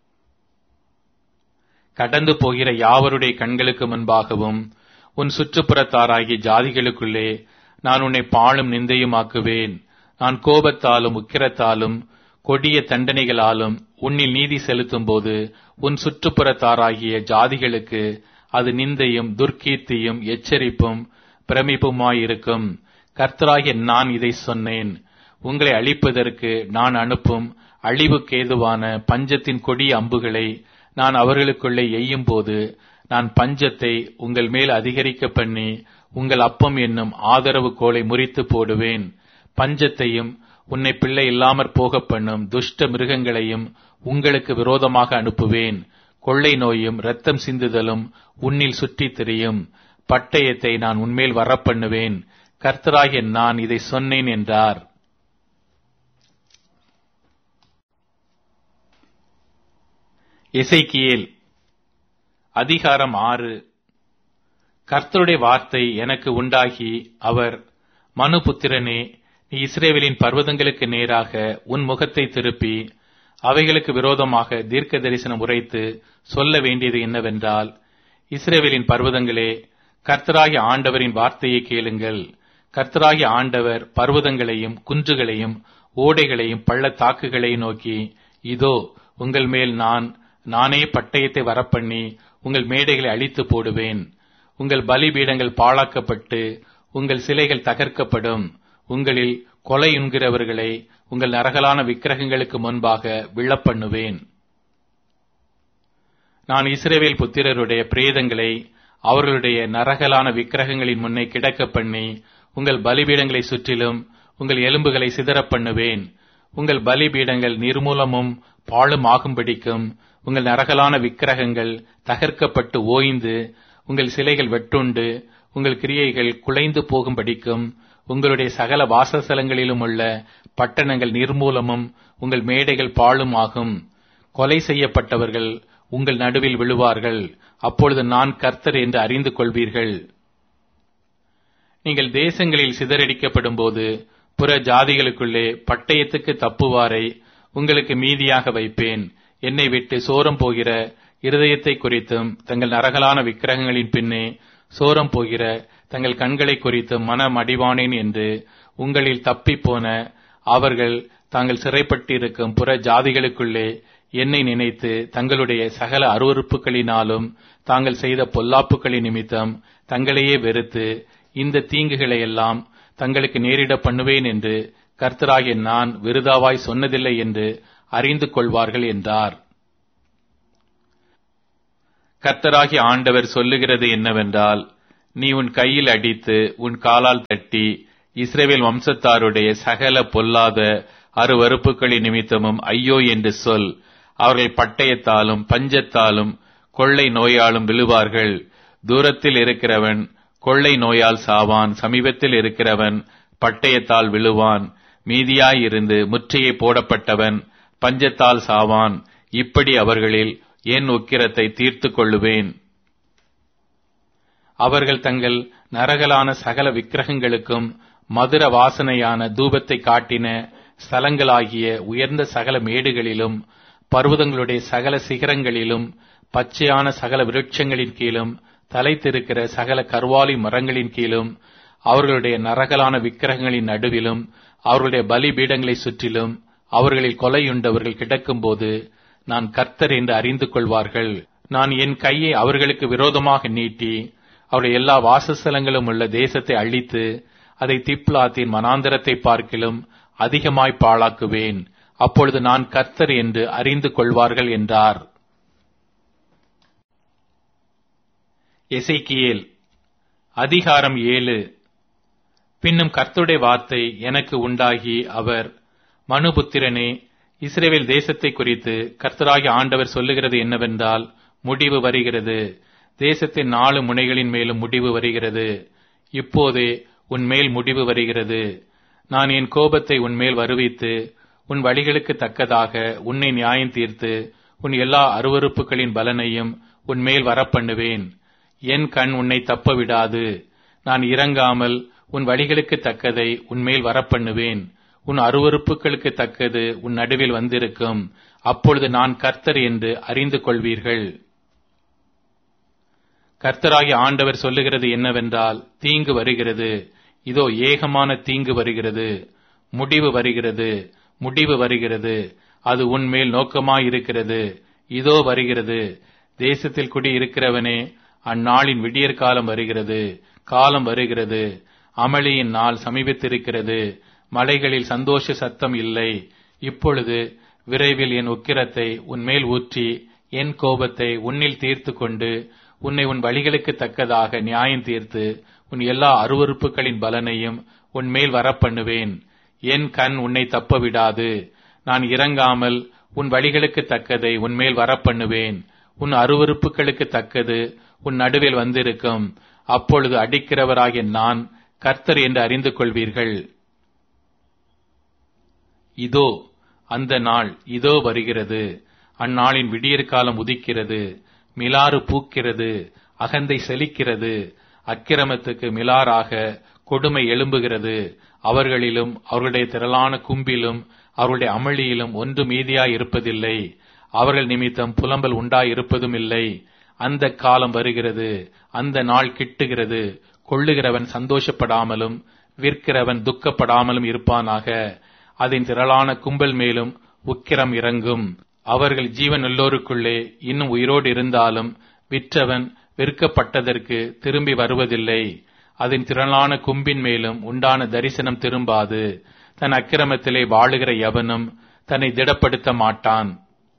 A: கடந்து போகிற யாவருடைய கண்களுக்கு முன்பாகவும் உன் சுற்றுப்புறத்தாராகிய ஜாதிகளுக்குள்ளே நான் உன்னை பாழும் நிந்தையுமாக்குவேன். நான் கோபத்தாலும் உக்கிரத்தாலும் கொடிய தண்டனைகளாலும் உன்னில் நீதி செலுத்தும் போது உன் சுற்றுப்புறத்தாராகிய ஜாதிகளுக்கு அது நிந்தையும் துர்க்கீர்த்தியும் எச்சரிப்பும் பிரமிப்புமாயிருக்கும். கர்த்தராகிய நான் இதை சொன்னேன். உங்களை அழிப்பதற்கு நான் அனுப்பும் அழிவுக்கேதுவான பஞ்சத்தின் கொடிய அம்புகளை நான் அவர்களுக்குள்ளே எய்யும் போது நான் பஞ்சத்தை உங்கள் மேல் அதிகரிக்க பண்ணி உங்கள் அப்பம் என்னும் ஆதரவு கோலை முறித்து போடுவேன். பஞ்சத்தையும் உன்னை பிள்ளை இல்லாமற் போக பண்ணும் துஷ்ட மிருகங்களையும் உங்களுக்கு விரோதமாக அனுப்புவேன். கொள்ளை நோயும் இரத்தம் சிந்துதலும் உன்னில் சுற்றித் திரியும். பட்டயத்தை நான் உன்மேல் வரப்பண்ணுவேன். கர்த்தராகிய நான் இதை சொன்னேன் என்றார். எசேக்கியேல் அதிகாரம் ஆறு. கர்த்தருடைய வார்த்தை எனக்கு உண்டாகி அவர், மனுபுத்திரனே, நீ இஸ்ரவேலின் பர்வதங்களுக்கு நேராக உன் முகத்தை திருப்பி அவைகளுக்கு விரோதமாக தீர்க்க தரிசனம் உரைத்து சொல்ல வேண்டியது என்னவென்றால், இஸ்ரவேலின் பர்வதங்களே, கர்த்தராகிய ஆண்டவரின் வார்த்தையை கேளுங்கள். கர்த்தராகிய ஆண்டவர் பர்வதங்களையும் குன்றுகளையும் ஓடைகளையும் பள்ளத்தாக்குகளையும் நோக்கி, இதோ உங்கள் மேல் நான் நானே பட்டயத்தை வரப்பண்ணி உங்கள் மேடைகளை அழித்து போடுவேன். உங்கள் பலிபீடங்கள் பாழாக்கப்பட்டு உங்கள் சிலைகள் தகர்க்கப்படும். உங்களில் கொலையுண்கிறவர்களை உங்கள் நரகலான விக்கிரகங்களுக்கு முன்பாக விழப்பண்ணுவேன். நான் இஸ்ரவேல் புத்திரருடைய பிரேதங்களை அவர்களுடைய நரகலான விக்கிரகங்களின் முன்னே கிடக்க பண்ணி உங்கள் பலிபீடங்களை சுற்றிலும் உங்கள் எலும்புகளை சிதறப் பண்ணுவேன். உங்கள் பலிபீடங்கள் நிர்மூலமும் பாழும் ஆகும்படிக்கும் உங்கள் நரகலான விக்கிரகங்கள் தகர்க்கப்பட்டு ஓய்ந்து உங்கள் சிலைகள் வெட்டுண்டு உங்கள் கிரியைகள் குலைந்து போகும்படிக்கும் உங்களுடைய சகல வாசஸ்தலங்களிலும் உள்ள பட்டணங்கள் நிர்மூலமும் உங்கள் மேடைகள் பாழும் ஆகும். கொலை செய்யப்பட்டவர்கள் உங்கள் நடுவில் விழுவார்கள். அப்பொழுது நான் கர்த்தர் என்று அறிந்து கொள்வீர்கள். நீங்கள் தேசங்களில் சிதறடிக்கப்படும் போது புற ஜாதிகளுக்குள்ளே பட்டயத்துக்கு தப்புவாரை உங்களுக்கு மீதியாக வைப்பேன். என்னை விட்டு சோரம் போகிற இருதயத்தை குறித்தும் தங்கள் நரகலான விக்கிரகங்களின் பின்னே சோரம் போகிற தங்கள் கண்களை குறித்தும் மனம் அடிவானேன் என்று உங்களில் தப்பிப்போன அவர்கள் தாங்கள் சிறைப்பட்டிருக்கும் புற ஜாதிகளுக்குள்ளே என்னை நினைத்து தங்களுடைய சகல அருவருப்புகளினாலும் தாங்கள் செய்த பொல்லாப்புகளின் நிமித்தம் தங்களையே வெறுத்து இந்த தீங்குகளை எல்லாம் தங்களுக்கு நேரிட பண்ணுவேன் என்று கர்த்தராகிய நான் விருதாவாய் சொன்னதில்லை என்று அறிந்து கொள்வார்கள் என்றார். கர்த்தராகிய ஆண்டவர் சொல்லுகிறது என்னவென்றால், நீ உன் கையில் அடித்து உன் காலால் தட்டி இஸ்ரவேல் வம்சத்தாருடைய சகல பொல்லாத அருவருப்புகளின் நிமித்தமும் ஐயோ என்று சொல். அவர்கள் பட்டயத்தாலும் பஞ்சத்தாலும் கொள்ளை நோயாலும் விழுவார்கள். தூரத்தில் இருக்கிறவன் கொள்ளை நோயால் சாவான், சமீபத்தில் இருக்கிறவன் பட்டயத்தால் விழுவான். மீதியாயிருந்து முற்றுகை போடப்பட்டவன் பஞ்சத்தால் சாவான். இப்படி அவர்களில் என் உக்கிரத்தை தீர்த்து கொள்ளுவேன். அவர்கள் தங்கள் நரகலான சகல விக்கிரகங்களுக்கும் மதுர வாசனையான தூபத்தை காட்டின ஸ்தலங்களாகிய உயர்ந்த சகல மேடுகளிலும் பர்வதங்களுடைய சகல சிகரங்களிலும் பச்சையான சகல விருட்சங்களின் கீழும் தலைத்திருக்கிற சகல கர்வாலி மரங்களின் கீழும் அவர்களுடைய நரகலான விக்கிரகங்களின் நடுவிலும் அவர்களுடைய பலிபீடங்களை சுற்றிலும் அவர்களில் கொலையுண்டவர்கள் கிடக்கும்போது நான் கர்த்தர் என்று அறிந்து கொள்வார்கள். நான் என் கையை அவர்களுக்கு விரோதமாக நீட்டி அவருடைய எல்லா வாசஸ்தலங்களும் உள்ள தேசத்தை அழித்து அதை திப்லாத்தின் மனாந்தரத்தை பார்க்கிலும் அதிகமாய் பாழாக்குவேன். அப்பொழுது நான் கர்த்தர் என்று அறிந்து கொள்வார்கள் என்றார். எசேக்கியேல் அதிகாரம் ஏழு. பின்னும் கர்த்தருடைய வார்த்தை எனக்கு உண்டாகி அவர், மனுபுத்திரனே, இஸ்ரவேல் தேசத்தை குறித்து கர்த்தராகிய ஆண்டவர் சொல்லுகிறது என்னவென்றால், முடிவு வருகிறது, தேசத்தின் நாலு முனைகளின் மேலும் முடிவு வருகிறது. இப்போதே உன்மேல் முடிவு வருகிறது. நான் என் கோபத்தை உன்மேல் வருவித்து உன் வழிகளுக்கு தக்கதாக உன்னை நியாயம் தீர்த்து உன் எல்லா அருவருப்புகளின் பலனையும் உன்மேல் வரப்பண்ணுவேன். என் கண் உன்னை தப்ப விடாது. நான் இறங்காமல் உன் வழிகளுக்கு தக்கதை உன்மேல் வரப்பண்ணுவேன். உன் அருவருப்புகளுக்கு தக்கது உன் நடுவில் வந்திருக்கும். அப்பொழுது நான் கர்த்தர் என்று அறிந்து கொள்வீர்கள். கர்த்தராகிய ஆண்டவர் சொல்லுகிறது என்னவென்றால், தீங்கு வருகிறது, இதோ ஏகமான தீங்கு வருகிறது, முடிவு வருகிறது, முடிவு வருகிறது, அது உன்மேல் நோக்கமாயிருக்கிறது, இதோ வருகிறது. தேசத்தில் குடியிருக்கிறவனே, அந்நாளின் விடியற் காலம் வருகிறது, காலம் வருகிறது, அமளியின் நாள் சமீபித்திருக்கிறது. மலைகளில் சந்தோஷ சத்தம் இல்லை. இப்பொழுது விரைவில் என் உக்கிரத்தை உன்மேல் ஊற்றி என் கோபத்தை உன்னில் தீர்த்து கொண்டு உன்னை உன் வழிகளுக்கு தக்கதாக நியாயம் தீர்த்து உன் எல்லா அருவருப்புகளின் பலனையும் உன்மேல் வரப்பண்ணுவேன். என் கண் உன்னை தப்ப விடாது. நான் இறங்காமல் உன் வழிகளுக்கு தக்கதை உன்மேல் வரப்பண்ணுவேன். உன் அருவருப்புகளுக்கு தக்கது உன் நடுவில் வந்திருக்கும். அப்பொழுது அடிக்கிறவராகிய நான் கர்த்தர் என்று அறிந்து கொள்வீர்கள். இதோ அந்த நாள் இதோ வருகிறது. அந்நாளின் விடியற்காலம் உதிக்கிறது. மிலாறு பூக்கிறது, அகந்தை செழிக்கிறது. அக்கிரமத்துக்கு மிலாறாக கொடுமை எழும்புகிறது. அவர்களிலும் அவர்களுடைய திரளான கும்பிலும் அவர்களுடைய அமளியிலும் ஒன்று மீதியாய் இருப்பதில்லை. அவர்கள் நிமித்தம் புலம்பல் உண்டாயிருப்பதும் இல்லை. அந்த காலம் வருகிறது, அந்த நாள் கிட்டுகிறது. கொள்ளுகிறவன் சந்தோஷப்படாமலும் விற்கிறவன் துக்கப்படாமலும் இருப்பானாக. அதன் திரளான கும்பல் மேலும் உக்கிரம் இறங்கும். அவர்கள் ஜீவன் எல்லோருக்குள்ளே இன்னும் உயிரோடு இருந்தாலும் விற்றவன் விற்கப்பட்டதற்கு திரும்பி வருவதில்லை. அதன் திரளான கும்பின் மேலும் உண்டான தரிசனம் திரும்பாது. தன் அக்கிரமத்திலே வாழுகிற எவனும் தன்னை திடப்படுத்த மாட்டான்.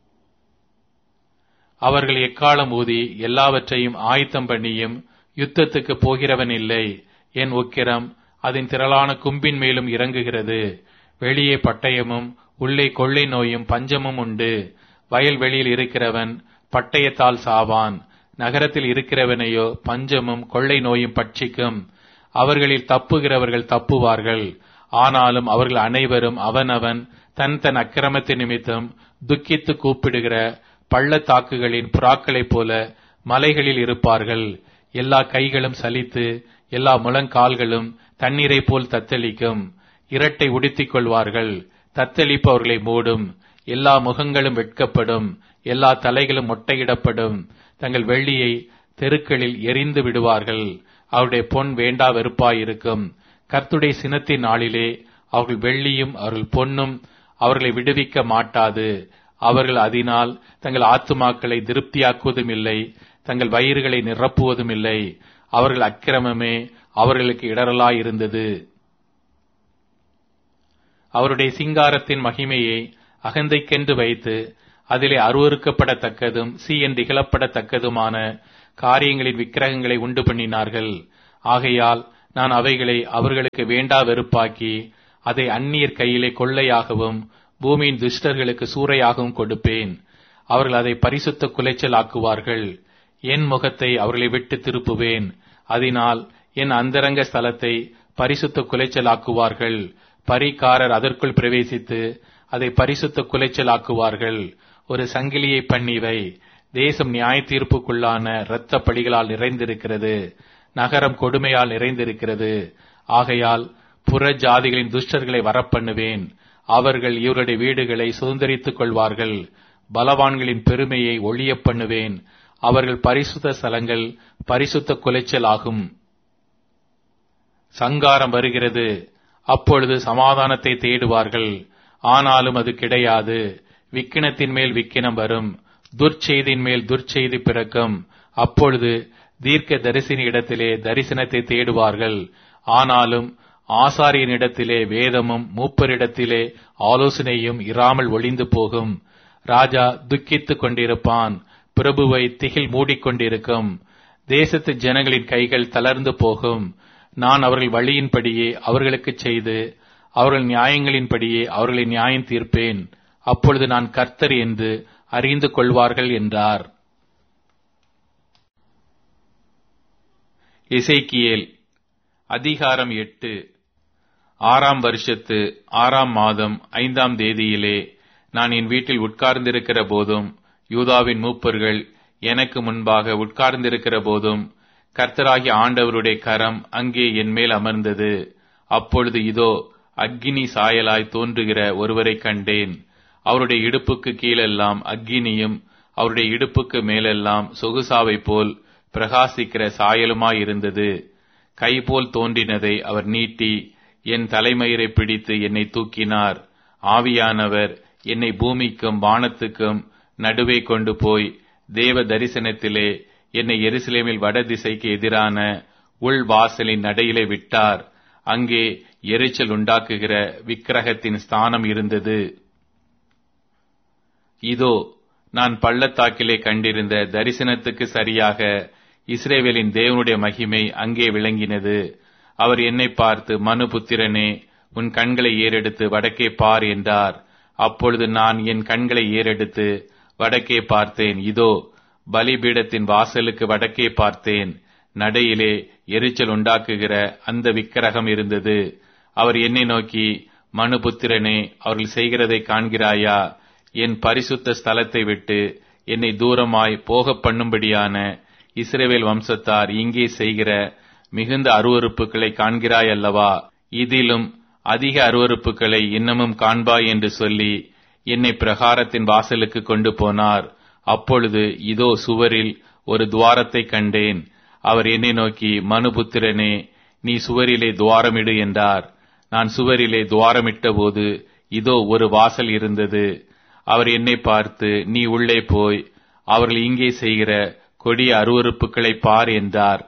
A: அவர்கள் எக்காலம் ஊதி எல்லாவற்றையும் ஆயத்தம் பண்ணியும் யுத்தத்துக்கு போகிறவன் இல்லை. என் உக்கிரம் அதன் திரளான கும்பின் மேலும் இறங்குகிறது. வெளியே பட்டயமும் உள்ளே கொள்ளை நோயும் பஞ்சமும் உண்டு. வயல்வெளியில் இருக்கிறவன் பட்டயத்தால் சாவான். நகரத்தில் இருக்கிறவனையோ பஞ்சமும் கொள்ளை நோயும் பட்சிக்கும். அவர்களில் தப்புகிறவர்கள் தப்புவார்கள். ஆனாலும் அவர்கள் அனைவரும் அவனவன் தன் தன் அக்கிரமத்தின் நிமித்தம் துக்கித்து கூப்பிடுகிற பள்ளத்தாக்குகளின் புறாக்களைப் போல மலைகளில் இருப்பார்கள். எல்லா கைகளும் சலித்து எல்லா முழங்கால்களும் தண்ணீரை போல் தத்தளிக்கும். இரட்டை உடுத்திக் கொள்வார்கள். தத்தளிப்பு அவர்களை மூடும். எல்லா முகங்களும் வெட்கப்படும். எல்லா தலைகளும் மொட்டையிடப்படும். தங்கள் வெள்ளியை தெருக்களில் எரிந்து விடுவார்கள். அவருடைய பொன் வேண்டா வெறுப்பாயிருக்கும். கர்த்தருடைய சினத்தின் நாளிலே அவர்கள் வெள்ளியும் அவர்கள் பொன்னும் அவர்களை விடுவிக்க மாட்டாது. அவர்கள் அதனால் தங்கள் ஆத்துமாக்களை திருப்தியாக்குவதும் இல்லை, தங்கள் வயிறுகளை நிரப்புவதும் இல்லை. அவர்கள் அக்கிரமமே அவர்களுக்கு இடரலாயிருந்தது. அவருடைய சிங்காரத்தின் மகிமையை அகந்தைக்கென்று வைத்து அதிலே அருவருக்கப்படத்தக்கதும் சீ என்று இகழப்படத்தக்கதுமான காரியங்களின் விக்கிரகங்களை உண்டு பண்ணினார்கள். ஆகையால் நான் அவைகளை அவர்களுக்கு வேண்டா வெறுப்பாக்கி அதை அந்நியர் கையிலே கொள்ளையாகவும் பூமியின் துஷ்டர்களுக்கு சூறையாகவும் கொடுப்பேன். அவர்கள் அதை பரிசுத்த குலைச்சல் ஆக்குவார்கள். என் முகத்தை அவர்களை விட்டு திருப்புவேன். அதனால் என் அந்தரங்க ஸ்தலத்தை பரிசுத்த குலைச்சல் ஆக்குவார்கள். பரிகாரர் அதற்குள் பிரவேசித்து அதை பரிசுத்த குலைச்சல் ஆக்குவார்கள். ஒரு சங்கிலியை பண்ணிவை. தேசம் நியாய தீர்ப்புக்குள்ளான இரத்த பழிகளால் நிறைந்திருக்கிறது. நகரம் கொடுமையால் நிறைந்திருக்கிறது. ஆகையால் புற ஜாதிகளின் துஷ்டர்களை வரப்பண்ணுவேன். அவர்கள் இவருடைய வீடுகளை சுதந்தரித்துக் கொள்வார்கள். பலவான்களின் பெருமையை ஒழிய பண்ணுவேன். அவர்கள் பரிசுத்த ஸ்தலங்கள் பரிசுத்த குலைச்சல் ஆகும். சங்காரம் வருகிறது. அப்பொழுது சமாதானத்தை தேடுவார்கள், ஆனாலும் அது கிடையாது. விக்கினத்தின் மேல் விக்கினம் வரும், துர்ச்செய்தியின் மேல் துர்ச்செய்தி பிறக்கும். அப்பொழுது தீர்க்க தரிசன இடத்திலே தரிசனத்தை தேடுவார்கள், ஆனாலும் ஆசாரியனிடத்திலே வேதமும் மூப்பரிடத்திலே ஆலோசனையும் இராமல் ஒளிந்து போகும். ராஜா துக்கித்துக் கொண்டிருப்பான், பிரபுவை திகில் மூடிக்கொண்டிருக்கும். தேசத்து ஜனங்களின் கைகள் தளர்ந்து போகும். நான் அவர்கள் வழியின்படியே அவர்களுக்கு செய்து அவர்கள் நியாயங்களின்படியே அவர்களை நியாயம் தீர்ப்பேன். அப்பொழுது நான் கர்த்தர் என்று அறிந்து கொள்வார்கள் என்றார். எசேக்கியேல் அதிகாரம் எட்டு. ஆறாம் வருஷத்து ஆறாம் மாதம் ஐந்தாம் தேதியிலே நான் என் வீட்டில் உட்கார்ந்திருக்கிற போதும் யூதாவின் மூப்பர்கள் எனக்கு முன்பாக உட்கார்ந்திருக்கிற போதும் கர்த்தராகிய ஆண்டவருடைய கரம் அங்கே என் மேல் அமர்ந்தது. அப்பொழுது இதோ அக்கினி சாயலாய் தோன்றுகிற ஒருவரை கண்டேன். அவருடைய இடுப்புக்கு கீழெல்லாம் அக்கினியும் அவருடைய இடுப்புக்கு மேலெல்லாம் சொகுசாவை போல் பிரகாசிக்கிற சாயலுமாயிருந்தது. கைபோல் தோன்றினதை அவர் நீட்டி என் தலைமயிரை பிடித்து என்னை தூக்கினார். ஆவியானவர் என்னை பூமிக்கும் வானத்துக்கும் நடுவே கொண்டு போய் தேவ தரிசனத்திலே என்னை எருசலேமில் வடதிசைக்கு எதிரான உள் வாசலின் நடையிலே விட்டார். அங்கே எரிச்சல் உண்டாக்குகிற விக்கிரகத்தின் ஸ்தானம் இருந்தது. இதோ நான் பள்ளத்தாக்கிலே கண்டிருந்த தரிசனத்துக்கு சரியாக இஸ்ரவேலின் தேவனுடைய மகிமை அங்கே விளங்கினது. அவர் என்னை பார்த்து, மனுபுத்திரனே, உன் கண்களை ஏறெடுத்து வடக்கே பார் என்றார். அப்பொழுது நான் என் கண்களை ஏறெடுத்து வடக்கே பார்த்தேன். இதோ பலிபீடத்தின் வாசலுக்கு வடக்கே பார்த்தேன். நடையிலே எரிச்சல் உண்டாக்குகிற அந்த விக்கிரகம் இருந்தது. அவர் என்னை நோக்கி, மனுபுத்திரனே, அவர்கள் செய்கிறதை காண்கிறாயா? என் பரிசுத்த ஸ்தலத்தை விட்டு என்னை தூரமாய் போக பண்ணும்படியான இஸ்ரவேல் வம்சத்தார் இங்கே செய்கிற மிகுந்த அருவருப்புகளை காண்கிறாய் அல்லவா? இதிலும் அதிக அருவருப்புகளை இன்னமும் காண்பாய் என்று சொல்லி என்னை பிரகாரத்தின் வாசலுக்கு கொண்டு போனார். அப்பொழுது இதோ சுவரில் ஒரு துவாரத்தை கண்டேன். அவர் என்னை நோக்கி, மனுபுத்திரனே, நீ சுவரிலே துவாரமிடு என்றார். நான் சுவரிலே துவாரமிட்ட போது இதோ ஒரு வாசல் இருந்தது. அவர் என்னை பார்த்து, நீ உள்ளே போய் அவர்கள் இங்கே செய்கிற கொடிய அருவருப்புகளை பார் என்றார்.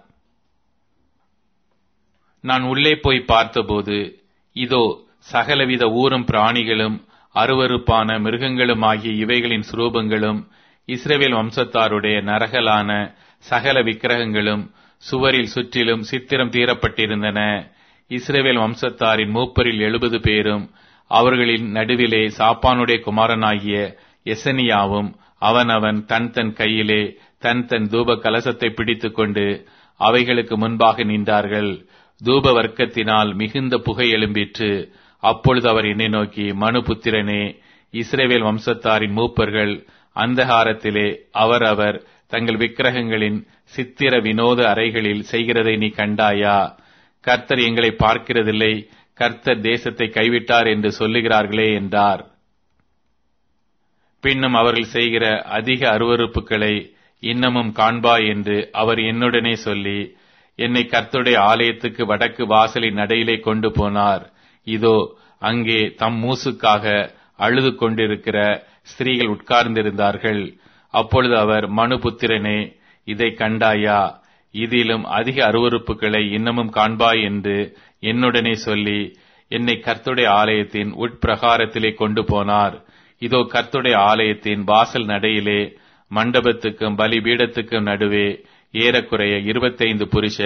A: நான் உள்ளே போய் பார்த்தபோது இதோ சகலவித ஊரும் பிராணிகளும் அருவருப்பான மிருகங்களுமாகிய இவைகளின் சுரூபங்களும் இஸ்ரவேல் வம்சத்தாருடைய நரகலான சகல விக்கிரகங்களும் சுவரில் சுற்றிலும் சித்திரம் தீரப்பட்டிருந்தன. இஸ்ரவேல் வம்சத்தாரின் மூப்பரில் எழுபது பேரும் அவர்களின் நடுவிலே சாப்பானுடைய குமாரனாகிய எசனியாவும் அவனவன் தன் தன் கையிலே தன் தன் தூப கலசத்தை பிடித்துக் கொண்டு அவைகளுக்கு முன்பாக நின்றார்கள். தூப வர்க்கத்தினால் மிகுந்த புகை எழும்பிற்று. அப்பொழுது அவர் என்னை நோக்கி, மனுபுத்திரனே, இஸ்ரவேல் வம்சத்தாரின் மூப்பர்கள் அந்தகாரத்திலே அவரவர் தங்கள் விக்கிரகங்களின் சித்திர வினோத அறைகளில் செய்கிறதை நீ கண்டாயா? கர்த்தர் எங்களை பார்க்கிறதில்லை, கர்த்தர் தேசத்தை கைவிட்டார் என்று சொல்லுகிறார்களே என்றார். பின்னும் அவர்கள் செய்கிற அதிக அருவருப்புகளை இன்னமும் காண்பாய் என்று அவர் என்னுடனே சொல்லி என்னை கர்த்தருடைய ஆலயத்துக்கு வடக்கு வாசலின் நடையிலே கொண்டு போனார். இதோ அங்கே தம் மூசுக்காக அழுது கொண்டிருக்கிற ஸ்திரீகள் உட்கார்ந்திருந்தார்கள். அப்பொழுது அவர், மனுபுத்திரனே, இதை கண்டாயா? இதிலும் அதிக அருவருப்புகளை இன்னமும் காண்பாய் என்று என்னுடனே சொல்லி என்னை கர்த்தருடைய ஆலயத்தின் உட்பிரகாரத்திலே கொண்டு போனார். இதோ கர்த்தருடைய ஆலயத்தின் வாசல் நடையிலே மண்டபத்துக்கும் பலிபீடத்துக்கும் நடுவே ஏறக்குறைய இருபத்தைந்து புருஷர்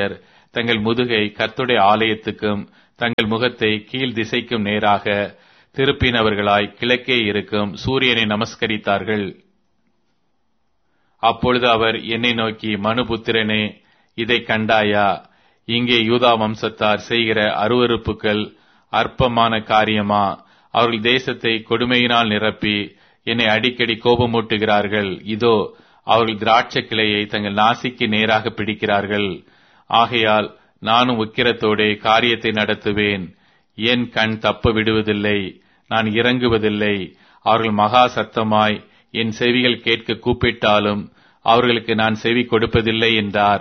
A: தங்கள் முதுகை கர்த்தருடைய ஆலயத்துக்கும் தங்கள் முகத்தை கீழ் திசைக்கும் நேராக திருப்பினவர்களாய் கிழக்கே இருக்கும் சூரியனை நமஸ்கரித்தார்கள். அப்பொழுது அவர் என்னை நோக்கி, மனுபுத்திரனே, இதை கண்டாயா? இங்கே யூதா வம்சத்தார் செய்கிற அருவருப்புகள் அற்பமான காரியமா? அவர்கள் தேசத்தை கொடுமையினால் நிரப்பி என்னை அடிக்கடி கோபமூட்டுகிறார்கள். இதோ அவர்கள் திராட்சை கிளையை தங்கள் நாசிக்கு நேராக பிடிக்கிறார்கள். ஆகையால் நானும் உக்கிரத்தோடே காரியத்தை நடத்துவேன். என் கண் தப்ப விடுவதில்லை, நான் இறங்குவதில்லை. அவர்கள் மகா சத்தமாய் என் செவிகள் கேட்க கூப்பிட்டாலும் அவர்களுக்கு நான் செவி கொடுப்பதில்லை என்றார்.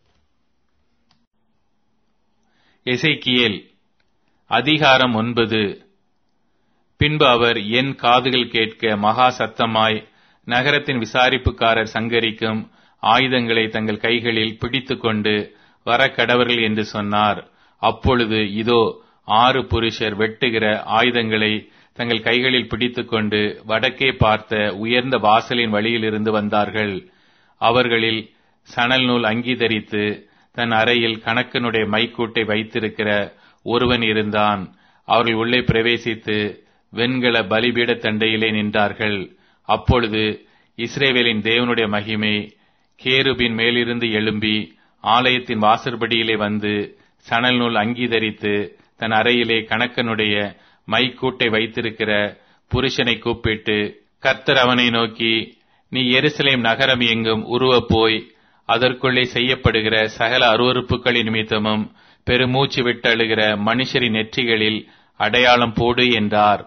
A: எசேக்கியேல் அதிகாரம் ஒன்பது. பின்பு அவர் என் காதுகள் கேட்க மகா சத்தமாய் நகரத்தின் விசாரிப்புக்காரர் சங்கரிக்கும் ஆயுதங்களை தங்கள் கைகளில் பிடித்துக் கொண்டு வர கடவர்கள் என்று சொன்னார். அப்பொழுது இதோ ஆறு புருஷர் வெட்டுகிற ஆயுதங்களை தங்கள் கைகளில் பிடித்துக் கொண்டு வடக்கே பார்த்த உயர்ந்த வாசலின் வழியிலிருந்து வந்தார்கள். அவர்களில் சணல் நூல் அங்கி தரித்து தன் அறையில் கணக்கனுடைய மைக்கூட்டை வைத்திருக்கிற ஒருவன் இருந்தான். அவர்கள் உள்ளே பிரவேசித்து வெண்கல பலிபீட தண்டையிலே நின்றார்கள். அப்பொழுது இஸ்ரவேலின் தேவனுடைய மகிமை கேருபின் மேலிருந்து எழும்பி ஆலயத்தின் வாசற்படியிலே வந்து சணல் நூல் அங்கி தரித்து தன் அறையிலே கணக்கனுடைய மைக்கூட்டை வைத்திருக்கிற புருஷனை கூப்பிட்டு, கர்த்தர் அவனை நோக்கி, நீ எருசலேம் நகரம் எங்கும் உருவப் போய் அதற்குள்ளே செய்யப்படுகிற சகல அருவருப்புகளின் நிமித்தமும் பெருமூச்சு விட்டழுகிற மனுஷரின் நெற்றிகளில் அடையாளம் போடு என்றார்.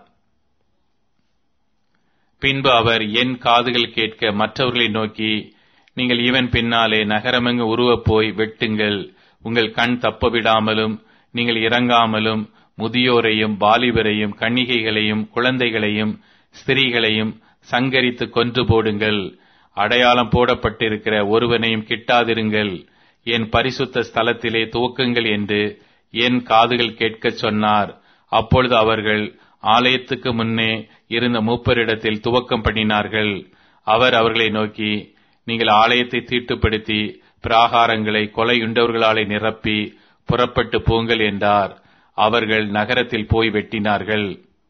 A: பின்பு அவர் என் காதுகள் கேட்க மற்றவர்களை நோக்கி, நீங்கள் இவன் பின்னாலே நகரமெங்கு உருவப் போய் வெட்டுங்கள். உங்கள் கண் தப்பவிடாமலும் நீங்கள் இறங்காமலும் முதியோரையும் வாலிபரையும் கன்னிகைகளையும் குழந்தைகளையும் ஸ்திரீகளையும் சங்கரித்து கொன்று போடுங்கள். அடையாளம் போடப்பட்டிருக்கிற ஒருவனையும் கிட்டாதிருங்கள். என் பரிசுத்த ஸ்தலத்திலே துவக்குங்கள் என்று என் காதுகள் கேட்கச் சொன்னார். அப்பொழுது அவர்கள் ஆலயத்துக்கு முன்னே இருந்த மூப்பரிடத்தில் துவக்கம் பண்ணினார்கள். அவர் அவர்களை நோக்கி, நீங்கள் ஆலயத்தை தீட்டுப்படுத்தி பிராகாரங்களை கொலையுண்டவர்களாலே நிரப்பி புறப்பட்டு போங்கள் என்றார். அவர்கள் நகரத்தில் போய் வெட்டினார்கள்.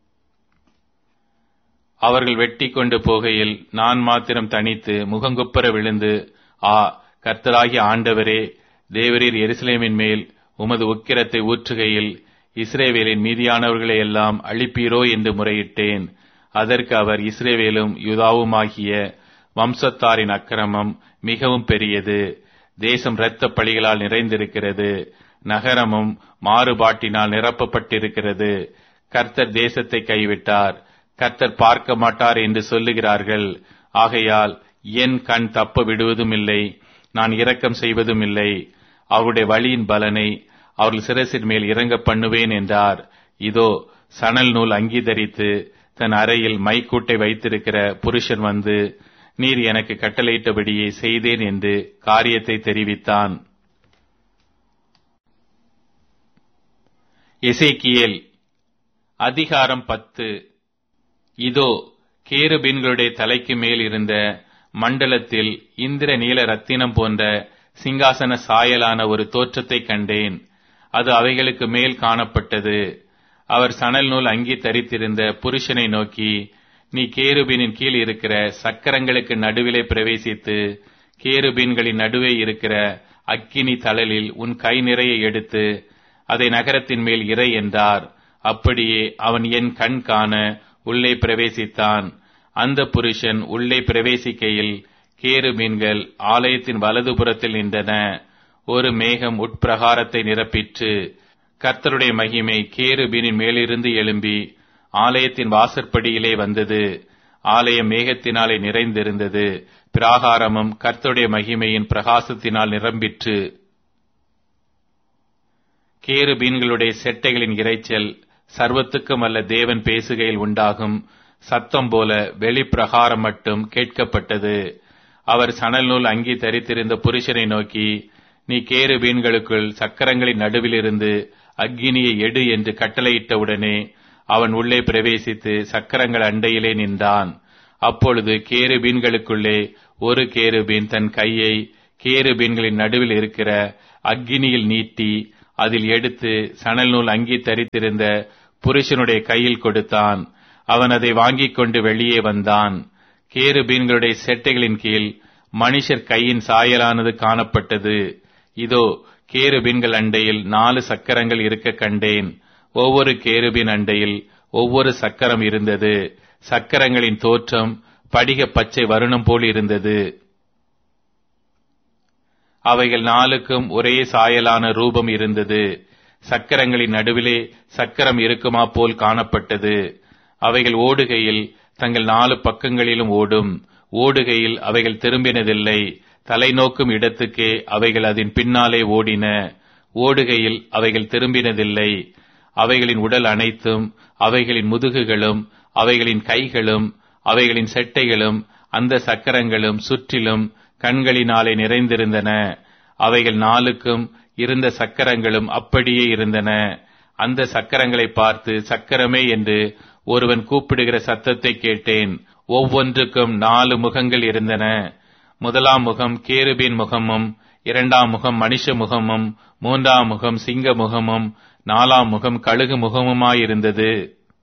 A: அவர்கள் வெட்டி கொண்டு போகையில் நான் மாத்திரம் தனித்து முகங்குப்புற விழுந்து, ஆ கர்த்தராகிய ஆண்டவரே, தேவரீர் எருசலேமின் மேல் உமது உக்கிரத்தை ஊற்றுகையில் இஸ்ரவேலின் மீதியானவர்களை எல்லாம் அழிப்பீரோ என்று முறையிட்டேன். அதற்கு அவர், இஸ்ரவேலும் யூதாவுமாகிய வம்சத்தாரின் அக்கிரமம் மிகவும் பெரியது. தேசம் இரத்த பழிகளால் நிறைந்திருக்கிறது. நகரமும் மாறுபாட்டினால் நிரப்பப்பட்டிருக்கிறது. கர்த்தர் தேசத்தை கைவிட்டார், கர்த்தர் பார்க்க மாட்டார் என்று சொல்லுகிறார்கள். ஆகையால் என் கண் தப்ப விடுவதும் இல்லை, நான் இரக்கம் செய்வதும் இல்லை. அவருடைய வழியின் பலனை அவர்கள் சிரசின் மேல் இறங்க பண்ணுவேன் என்றார். இதோ சணல் நூல் அங்கி தரித்து தன் அறையில் மைக்கூட்டை வைத்திருக்கிற புருஷன் வந்து, நீர் எனக்கு கட்டளையிட்டபடியே செய்தேன் என்று காரியத்தை தெரிவித்தான். எசேக்கியேல் அதிகாரம் பத்து. இதோ கேருபீன்களுடைய தலைக்கு மேல் இருந்த மண்டலத்தில் இந்திர நீல ரத்தினம் போன்ற சிங்காசன சாயலான ஒரு தோற்றத்தை கண்டேன். அது அவைகளுக்கு மேல் காணப்பட்டது. அவர் சணல் நூல் அங்கி தரித்திருந்த புருஷனை நோக்கி, நீ கேருபீனின் கீழ் இருக்கிற சக்கரங்களுக்கு நடுவிலே பிரவேசித்து கேருபீன்களின் நடுவே இருக்கிற அக்கினி தழலில் உன் கை நிறைய எடுத்து அதை நகரத்தின் மேல் இறை என்றார். அப்படியே அவன் என் கண் காண உள்ளே பிரவேசித்தான். அந்த புருஷன் உள்ளே பிரவேசிக்கையில் கேருபீன்கள் ஆலயத்தின் வலதுபுறத்தில் நின்றன. ஒரு மேகம் உட்பிரகாரத்தை நிரப்பிற்று. கர்த்தருடைய மகிமை கேருபீனின் மேலிருந்து எழும்பி ஆலயத்தின் வாசற்படியிலே வந்தது. ஆலயம் மேகத்தினாலே நிறைந்திருந்தது. பிராகாரமும் கர்த்தருடைய மகிமையின் பிரகாசத்தினால் நிரம்பிற்று. கேருபீன்களுடைய செட்டைகளின் இரைச்சல் சர்வத்துக்கும் அல்ல தேவன் பேசுகையில் உண்டாகும் சத்தம் போல வெளிப்பிரகாரம் மட்டும் கேட்கப்பட்டது. அவர் சணல் நூல் அங்கி தரித்திருந்த புருஷனை நோக்கி, நீ கேருபீன்களுக்குள் சக்கரங்களின் நடுவிலிருந்து அக்கினியை எடு என்று கட்டளையிட்டவுடனே அவன் உள்ளே பிரவேசித்து சக்கரங்கள் அண்டையிலே நின்றான். அப்பொழுது கேருபீன்களுக்குள்ளே ஒரு கேருபீன் தன் கையை கேருபீன்களின் நடுவில் இருக்கிற அக்கினியில் நீட்டி அதில் எடுத்து சணல் நூல் அங்கி தரித்திருந்த புருஷனுடைய கையில் கொடுத்தான். அவன் அதை வாங்கிக் கொண்டு வெளியே வந்தான். கேருபீன்களுடைய செட்டைகளின் கீழ் மனுஷர் கையின் சாயலானது காணப்பட்டது. இதோ, கேருபீன்கள் அண்டையில் நாலு சக்கரங்கள் இருக்க கண்டேன். ஒவ்வொரு கேருபீன் அண்டையில் ஒவ்வொரு சக்கரம் இருந்தது. சக்கரங்களின் தோற்றம் படிக பச்சை வருணம் போல் இருந்தது. அவைகள் நாலுக்கும் ஒரே சாயலான ரூபம் இருந்தது. சக்கரங்களின் நடுவிலே சக்கரம் இருக்குமா போல் காணப்பட்டது. அவைகள் ஓடுகையில் தங்கள் நாலு பக்கங்களிலும் ஓடும். ஓடுகையில் அவைகள் திரும்பினதில்லை. தலை நோக்கும் இடத்துக்கே அவைகள் அதன் பின்னாலே ஓடின. ஓடுகையில் அவைகள் திரும்பினதில்லை. அவைகளின் உடல் அனைத்தும், அவைகளின் முதுகுகளும், அவைகளின் கைகளும், அவைகளின் செட்டைகளும், அந்த சக்கரங்களும் சுற்றிலும் கண்களினாலே நிறைந்திருந்தன. அவைகள் நாளுக்கும் இருந்த சக்கரங்களும் அப்படியே இருந்தன. அந்த சக்கரங்களை பார்த்து சக்கரமே என்று ஒருவன் கூப்பிடுகிற சத்தத்தை கேட்டேன். ஒவ்வொன்றுக்கும் நாலு முகங்கள் இருந்தன. முதலாம் முகம் கேருபீன் முகமும், இரண்டாம் முகம் மனுஷ முகமும், மூன்றாம் முகம் சிங்க முகமும், நாலாம் முகம் கழுகு முகமுமாயிருந்தது.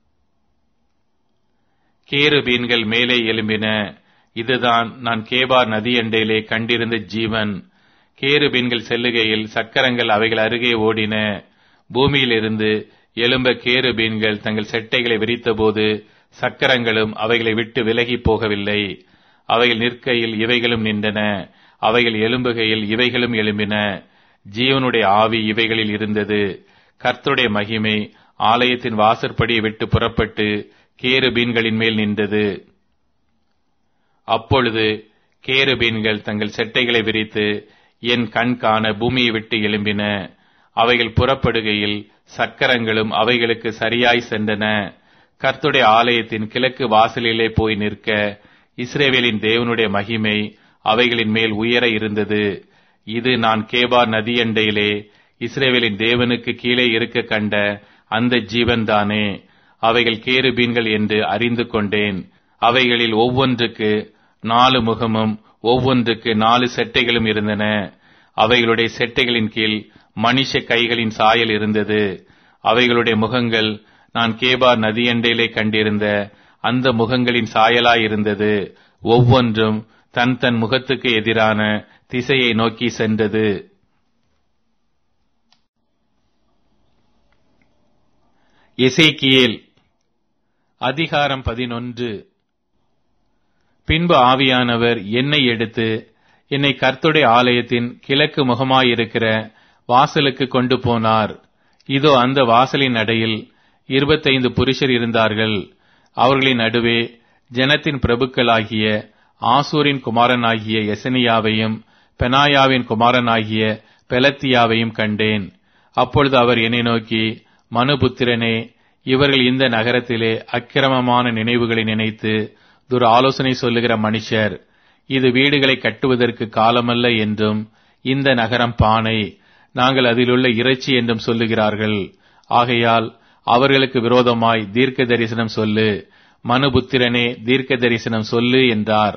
A: கேருபீன்கள் மேலே எழும்பின. இதுதான் நான் கேபார் நதியண்டையிலே கண்டிருந்த ஜீவன். கேருபீன்கள் செல்லுகையில் சக்கரங்கள் அவைகள் அருகே ஓடின. பூமியிலிருந்து எழும்ப கேருபீன்கள் தங்கள் செட்டைகளை விரித்தபோது சக்கரங்களும் அவைகளை விட்டு விலகி போகவில்லை. அவைகள் நிற்கையில் இவைகளும் நின்றன. அவைகள் எழும்புகையில் இவைகளும் எழும்பின. ஜீவனுடைய ஆவி இவைகளில் இருந்தது. கர்த்தருடைய மகிமை ஆலயத்தின் வாசற்படியை விட்டு புறப்பட்டு கேருபீன்களின் மேல் நின்றது. அப்பொழுது கேருபீன்கள் தங்கள் செட்டைகளை விரித்து என் கண் காண பூமியை விட்டு எழும்பின. அவைகள் புறப்படுகையில் சக்கரங்களும் அவைகளுக்கு சரியாய் சென்றன. கர்த்தருடைய ஆலயத்தின் கிழக்கு வாசலிலே போய் நிற்க இஸ்ரவேலின் தேவனுடைய மகிமை அவைகளின் மேல் உயர இருந்தது. இது நான் கேபார் நதியண்டையிலே இஸ்ரவேலின் தேவனுக்கு கீழே இருக்க கண்ட அந்த ஜீவன்தானே. அவைகள் கேருபீன்கள் என்று அறிந்து கொண்டேன். அவைகளில் ஒவ்வொன்றுக்கு நாலு முகமும் ஒவ்வொன்றுக்கு நாலு செட்டைகளும் இருந்தன. அவைகளுடைய செட்டைகளின் கீழ் மனுஷ கைகளின் சாயல் இருந்தது. அவைகளுடைய முகங்கள் நான் கேபார் நதியண்டையிலே கண்டிருந்த அந்த முகங்களின் சாயலாயிருந்தது. ஒவ்வொன்றும் தன் தன் முகத்துக்கு எதிரான திசையை நோக்கி சென்றது. எசேக்கியேல் அதிகாரம் பதினொன்று. பின்பு ஆவியானவர் என்னை எடுத்து என்னை கர்த்தருடைய ஆலயத்தின் கிழக்கு முகமாயிருக்கிற வாசலுக்கு கொண்டு போனார். இதோ, அந்த வாசலின் நடையில் இருபத்தைந்து புருஷர் இருந்தார்கள். அவர்களின் நடுவே ஜனத்தின் பிரபுக்களாகிய ஆசூரின் குமாரனாகிய எசனியாவையும் பெனாயாவின் குமாரனாகிய பெலத்தியாவையும் கண்டேன். அப்பொழுது அவர் என்னை நோக்கி, மனுபுத்திரனே, இவர்கள் இந்த நகரத்திலே அக்கிரமமான நினைவுகளை நினைத்து துர் ஆலோசனை சொல்லுகிற மனுஷர். இது வீடுகளை கட்டுவதற்கு காலமல்ல என்றும் இந்த நகரம் பானை, நாங்கள் அதிலுள்ள இறைச்சி என்றும் சொல்லுகிறார்கள். ஆகையால் அவர்களுக்கு விரோதமாய் தீர்க்க தரிசனம் சொல்லு, மனுபுத்திரனே, தீர்க்க தரிசனம் சொல்லு என்றார்.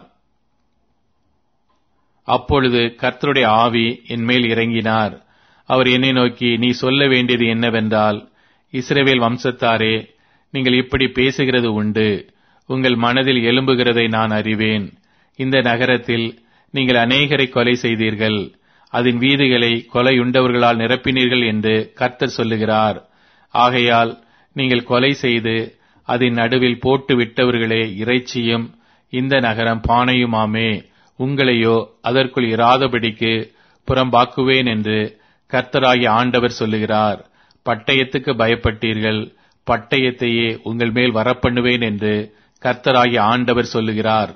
A: அப்பொழுது கர்த்தருடைய ஆவி என் மேல் இறங்கினார். அவர் என்னை நோக்கி, நீ சொல்ல வேண்டியது என்னவென்றால், இஸ்ரவேல் வம்சத்தாரே, நீங்கள் இப்படி பேசுகிறது உண்டு. உங்கள் மனதில் எழும்புகிறதை நான் அறிவேன். இந்த நகரத்தில் நீங்கள் அநேகரை கொலை செய்தீர்கள், அதன் வீதிகளை கொலையுண்டவர்களால் நிரப்பினீர்கள் என்று கர்த்தர் சொல்லுகிறார். ஆகையால் நீங்கள் கொலை செய்து அதன் நடுவில் போட்டு விட்டவர்களே இறைச்சியும் இந்த நகரம் பானையுமாமே. உங்களையோ அதற்குள் இராதபடிக்கு புறம்பாக்குவேன் என்று கர்த்தராகிய ஆண்டவர் சொல்லுகிறார். பட்டயத்துக்கு பயப்பட்டீர்கள், பட்டயத்தையே உங்கள் மேல் வரப்பண்ணுவேன் என்று கர்த்தராகிய ஆண்டவர் சொல்லுகிறார்.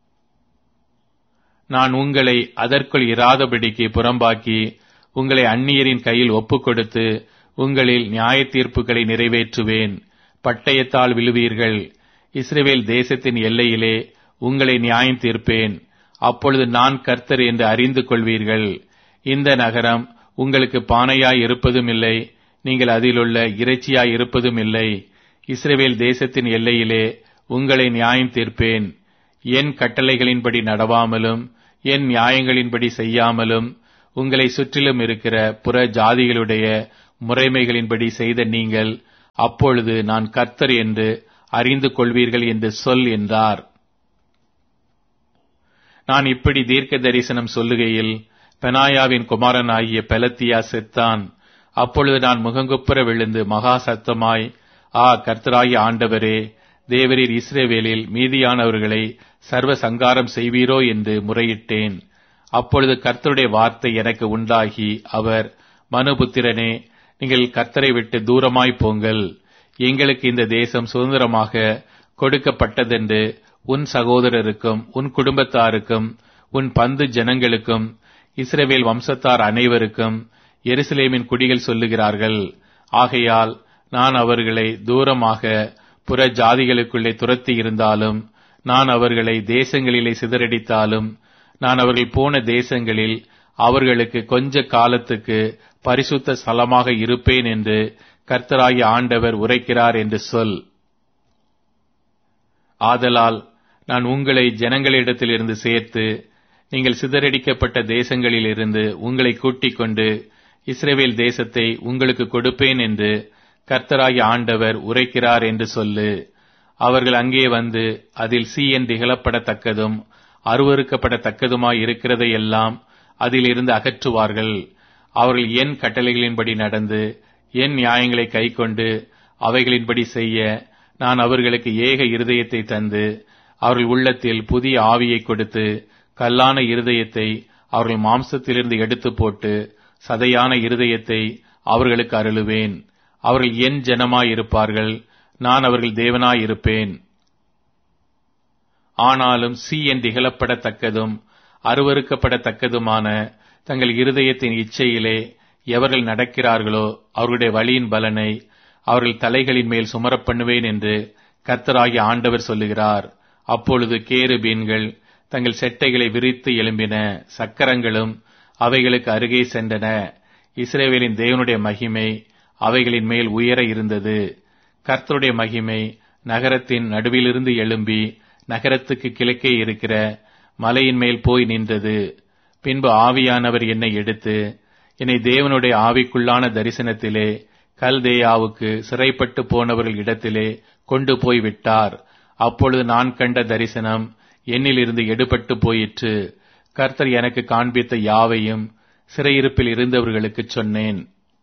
A: நான் உங்களை அதற்குள் இராதபடிக்கு புறம்பாக்கி உங்களை அந்நியரின் கையில் ஒப்புக் கொடுத்து உங்களில் நியாய தீர்ப்புகளை நிறைவேற்றுவேன். பட்டயத்தால் விழுவீர்கள். இஸ்ரவேல் தேசத்தின் எல்லையிலே உங்களை நியாயம் தீர்ப்பேன். அப்பொழுது நான் கர்த்தர் என்று அறிந்து கொள்வீர்கள். இந்த நகரம் உங்களுக்கு பானையாய் இருப்பதும் இல்லை, நீங்கள் அதிலுள்ள இறைச்சியாய் இருப்பதும் இல்லை. இஸ்ரவேல் தேசத்தின் எல்லையிலே உங்களை நியாயம் தீர்ப்பேன். என் கட்டளைகளின்படி நடவாமலும் என் நியாயங்களின்படி செய்யாமலும் உங்களை சுற்றிலும் இருக்கிற புற ஜாதிகளுடைய முறைமைகளின்படி செய்த நீங்கள் அப்பொழுது நான் கர்த்தர் என்று அறிந்து கொள்வீர்கள் என்று சொல் என்றார். நான் இப்படி தீர்க்க தரிசனம் சொல்லுகையில் பெனாயாவின் குமாரனாகிய பெலத்தியா செத்தான். அப்பொழுது நான் முகங்குப்புற விழுந்து மகா சத்தமாய், ஆ கர்த்தராகிய ஆண்டவரே, தேவரீர் இஸ்ரவேலில் மீதியானவர்களை சர்வ சங்காரம் செய்வீரோ என்று முறையிட்டேன். அப்பொழுது கர்த்தருடைய வார்த்தை எனக்கு உண்டாகி, அவர், மனுபுத்திரனே, நீங்கள் கர்த்தரை விட்டு தூரமாய் போங்கள். எங்களுக்கு இந்த தேசம் சுதந்திரமாக கொடுக்கப்பட்டதென்று உன் சகோதரருக்கும் உன் குடும்பத்தாருக்கும் உன் பந்து ஜனங்களுக்கும் இஸ்ரவேல் வம்சத்தார் அனைவருக்கும் எருசலேமின் குடிகள் சொல்லுகிறார்கள். ஆகையால் நான் அவர்களை தூரமாக புற ஜாதிகளுக்குள்ளே துரத்தி இருந்தாலும், நான் அவர்களை தேசங்களிலே சிதறடித்தாலும், நான் அவர்கள் போன தேசங்களில் அவர்களுக்கு கொஞ்ச காலத்துக்கு பரிசுத்த ஸ்தலமாக இருப்பேன் என்று கர்த்தராகிய ஆண்டவர் உரைக்கிறார் என்று சொல். ஆதலால் நான் உங்களை ஜனங்களிடத்திலிருந்து சேர்த்து நீங்கள் சிதறடிக்கப்பட்ட தேசங்களிலிருந்து உங்களை கூட்டிக் கொண்டு இஸ்ரவேல் தேசத்தை உங்களுக்கு கொடுப்பேன் என்று கர்த்தராகிய ஆண்டவர் உரைக்கிறார் என்று சொல்லு. அவர்கள் அங்கே வந்து அதில் சீ என்று இகழப்படத்தக்கதும் அருவருக்கப்படத்தக்கதுமாய் இருக்கிறதையெல்லாம் அதிலிருந்து அகற்றுவார்கள். அவர்கள் என் கட்டளைகளின்படி நடந்து என் நியாயங்களை கைக்கொண்டு அவைகளின்படி செய்ய நான் அவர்களுக்கு ஏக இருதயத்தை தந்து அவர்கள் உள்ளத்தில் புதிய ஆவியை கொடுத்து கல்லான இருதயத்தை அவர்கள் மாம்சத்திலிருந்து எடுத்து போட்டு சதையான இருதயத்தை அவர்களுக்கு அருளுவேன். அவர்கள் என் ஜனமாயிருப்பார்கள், நான் அவர்கள் தேவனாயிருப்பேன். ஆனாலும் சீ என்று இகழப்படத்தக்கதும் அருவருக்கப்படத்தக்கதுமான தங்கள் இருதயத்தின் இச்சையிலே எவர்கள் நடக்கிறார்களோ அவர்களுடைய வழியின் பலனை அவர்கள் தலைகளின் மேல் சுமரப் பண்ணுவேன் என்று கர்த்தராகிய ஆண்டவர் சொல்லுகிறார். அப்பொழுது கேருபீன்கள் தங்கள் செட்டைகளை விரித்து எழும்பின, சக்கரங்களும் அவைகளுக்கு அருகே சென்றன. இஸ்ரவேலின் தேவனுடைய மகிமை அவைகளின் மேல் உயர இருந்தது. கர்த்தருடைய மகிமை நகரத்தின் நடுவிலிருந்து எழும்பி நகரத்துக்கு கிழக்கே இருக்கிற மலையின் மேல் போய் நின்றது. பின்பு ஆவியானவர் என்னை எடுத்து என்னை தேவனுடைய ஆவிக்குள்ளான தரிசனத்திலே கல்தேயாவுக்கு சிறைப்பட்டு போனவர்கள் இடத்திலே கொண்டு போய் விட்டார். அப்பொழுது நான் கண்ட தரிசனம் என்னிலிருந்து எடுபட்டு போயிற்று. கர்த்தர் எனக்கு காண்பித்த யாவையும் சிறையிருப்பில் இருந்தவர்களுக்கு சொன்னேன்.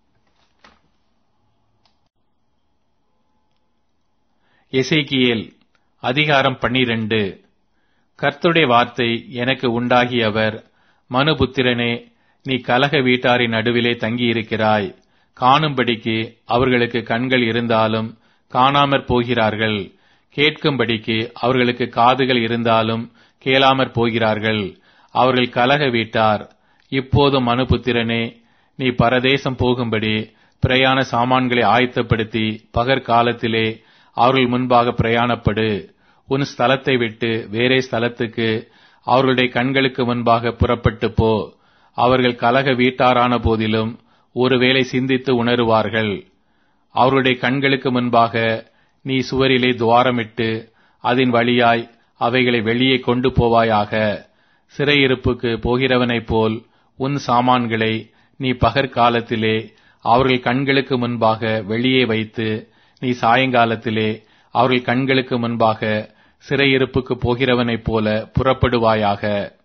A: எசேக்கியேல் அதிகாரம் பன்னிரண்டு. கர்த்தருடைய வார்த்தை எனக்கு உண்டாகி அவர், மனுபுத்திரனே, நீ கலக வீட்டாரின் நடுவிலே தங்கியிருக்கிறாய். காணும்படிக்கு அவர்களுக்கு கண்கள் இருந்தாலும் காணாமற் போகிறார்கள், கேட்கும்படிக்கு அவர்களுக்கு காதுகள் இருந்தாலும் கேளாமற் போகிறார்கள். அவர்கள் கலக வீட்டார். இப்போது மனுபுத்திரனே, நீ பரதேசம் போகும்படி பிரயாண சாமான்களை ஆயத்தப்படுத்தி பகற்காலத்திலே அவர்கள் முன்பாக பிரயாணப்படு. உன் ஸ்தலத்தை விட்டு வேறே ஸ்தலத்துக்கு அவர்களுடைய கண்களுக்கு முன்பாக புறப்பட்டு போ. அவர்கள் கலக வீட்டாரான போதிலும் ஒருவேளை சிந்தித்து உணருவார்கள். அவர்களுடைய கண்களுக்கு முன்பாக நீ சுவரிலே துவாரமிட்டு அதன் வழியாய் அவைகளை வெளியே கொண்டு போவாயாக. சிறையிருப்புக்கு போகிறவனைப் போல் உன் சாமான்களை நீ பகற்காலத்திலே அவர்கள் கண்களுக்கு முன்பாக வெளியே வைத்து நீ சாயங்காலத்திலே அவர்கள் கண்களுக்கு முன்பாக சிறையிருப்புக்கு போகிறவனைப் போல புறப்படுவாயாக.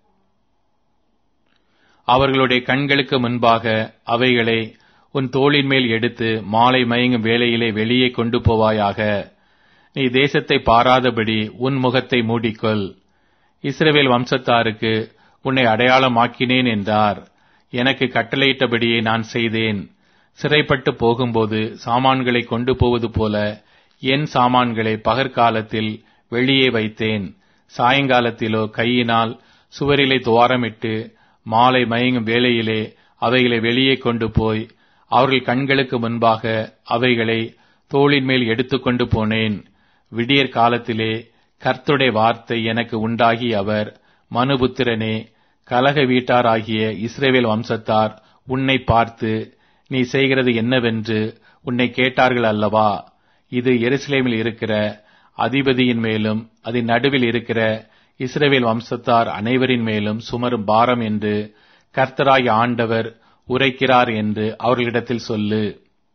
A: அவர்களுடைய கண்களுக்கு முன்பாக அவைகளை உன் தோளின் மேல் எடுத்து மாலை மயங்கும் வேளையிலே வெளியே கொண்டு போவாயாக. நீ தேசத்தை பாராதபடி உன் முகத்தை மூடிக்கொள். இஸ்ரவேல் வம்சத்தாருக்கு உன்னை அடையாளமாக்கினேன் என்றார். எனக்கு கட்டளையிட்டபடியே நான் செய்தேன். சிறைப்பட்டு போகும்போது சாமான்களை கொண்டு போவது போல என் சாமான்களை பகற்காலத்தில் வெளியே வைத்தேன். சாயங்காலத்திலோ கையினால் சுவரிலே துவாரமிட்டு மாலை மயங்கும் வேளையிலே அவைகளை வெளியே கொண்டு போய் அவர்கள் கண்களுக்கு முன்பாக அவைகளை தோளின் மேல் எடுத்துக்கொண்டு போனேன். விடியற் காலத்திலே கர்த்தருடைய வார்த்தை எனக்கு உண்டாகி அவர், மனுபுத்திரனே, கலக வீட்டாராகிய இஸ்ரவேல் வம்சத்தார் உன்னை பார்த்து, நீ செய்கிறது என்னவென்று உன்னை கேட்டார்கள் அல்லவா? இது எருசலேமில் இருக்கிற அதிபதியின் மேலும் அதன் நடுவில் இருக்கிற இஸ்ரவேல் வம்சத்தார் அனைவரின் மேலும் சுமரும் பாரம் என்று கர்த்தராகிய ஆண்டவர் உரைக்கிறார் என்று அவர்களிடத்தில் சொல்லு.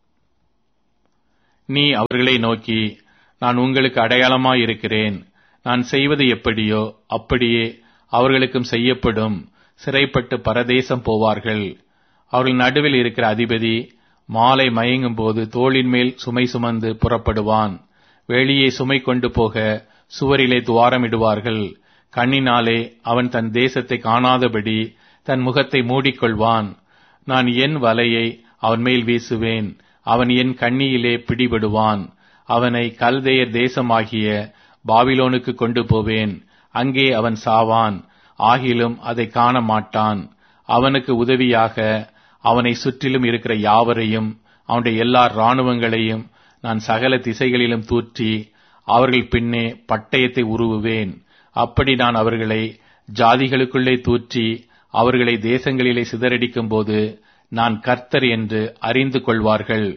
A: நீ அவர்களை நோக்கி, நான் உங்களுக்கு அடையாளமாயிருக்கிறேன். நான் செய்வது எப்படியோ அப்படியே அவர்களுக்கும் செய்யப்படும். சிறைப்பட்டு பரதேசம் போவார்கள். அவர்கள் நடுவில் இருக்கிற அதிபதி மாலை மயங்கும் போது தோளின் மேல் சுமை சுமந்து புறப்படுவான். வெளியே சுமை கொண்டு போக சுவரிலே துவாரமிடுவார்கள். கண்ணினாலே அவன் தன் தேசத்தை காணாதபடி தன் முகத்தை மூடிக்கொள்வான். நான் என் வலையை அவன் மேல் வீசுவேன். அவன் என் கண்ணியிலே பிடிபடுவான். அவனை கல்தேயர் தேசமாகிய பாபிலோனுக்கு கொண்டு போவேன். அங்கே அவன் சாவான். ஆகிலும் அதை காண மாட்டான். அவனுக்கு உதவியாக அவனை சுற்றிலும் இருக்கிற யாவரையும் அவனுடைய எல்லா இராணுவங்களையும் நான் சகல திசைகளிலும் தூற்றி அவர்கள் பின்னே பட்டயத்தை உருவுவேன். அப்படி நான் அவர்களை ஜாதிகளுக்குள்ளே தூற்றி அவர்களை தேசங்களிலே சிதறடிக்கும் போது நான் கர்த்தர் என்று அறிந்து கொள்வார்கள்.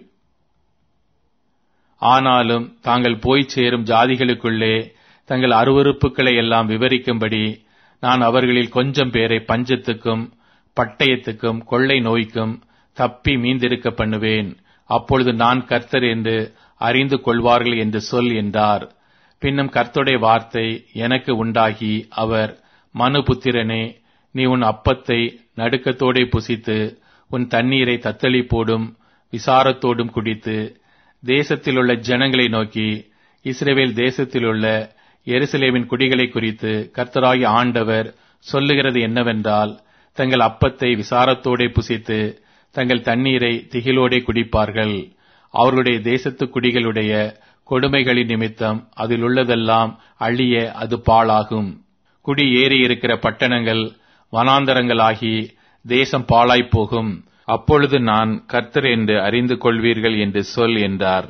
A: ஆனாலும் தாங்கள் போய்ச் சேரும் ஜாதிகளுக்குள்ளே தங்கள் அருவருப்புகளை எல்லாம் விவரிக்கும்படி நான் அவர்களில் கொஞ்சம் பேரை பஞ்சத்துக்கும் பட்டயத்துக்கும் கொள்ளை நோய்க்கும் தப்பி மீந்திருக்க பண்ணுவேன். அப்பொழுது நான் கர்த்தர் என்று அறிந்து கொள்வார்கள் என்று சொல் என்றார். பின்னும் கர்த்தருடைய வார்த்தை எனக்கு உண்டாகி அவர், மனுபுத்திரனே, நீ உன் அப்பத்தை நடுக்கத்தோடே புசித்து உன் தண்ணீரை தத்தளிப்போடும் விசாரத்தோடும் குடித்து தேசத்திலுள்ள ஜனங்களை நோக்கி, இஸ்ரவேல் தேசத்திலுள்ள எருசலேமின் குடிகளை குறித்து கர்த்தராகிய ஆண்டவர் சொல்லுகிறது என்னவென்றால், தங்கள் அப்பத்தை விசாரத்தோடே புசித்து தங்கள் தண்ணீரை திகிலோடே குடிப்பார்கள். அவர்களுடைய தேசத்து குடிகளுடைய கொடுமைகளின் நிமித்தம் அதில் உள்ளதெல்லாம் அழிய அது பாழாகும். குடி ஏறி இருக்கிற பட்டணங்கள் வனாந்தரங்களாகி தேசம் பாழாய்ப்போகும். அப்பொழுது நான் கர்த்தர் என்று அறிந்து கொள்வீர்கள் என்று சொல் என்றார்.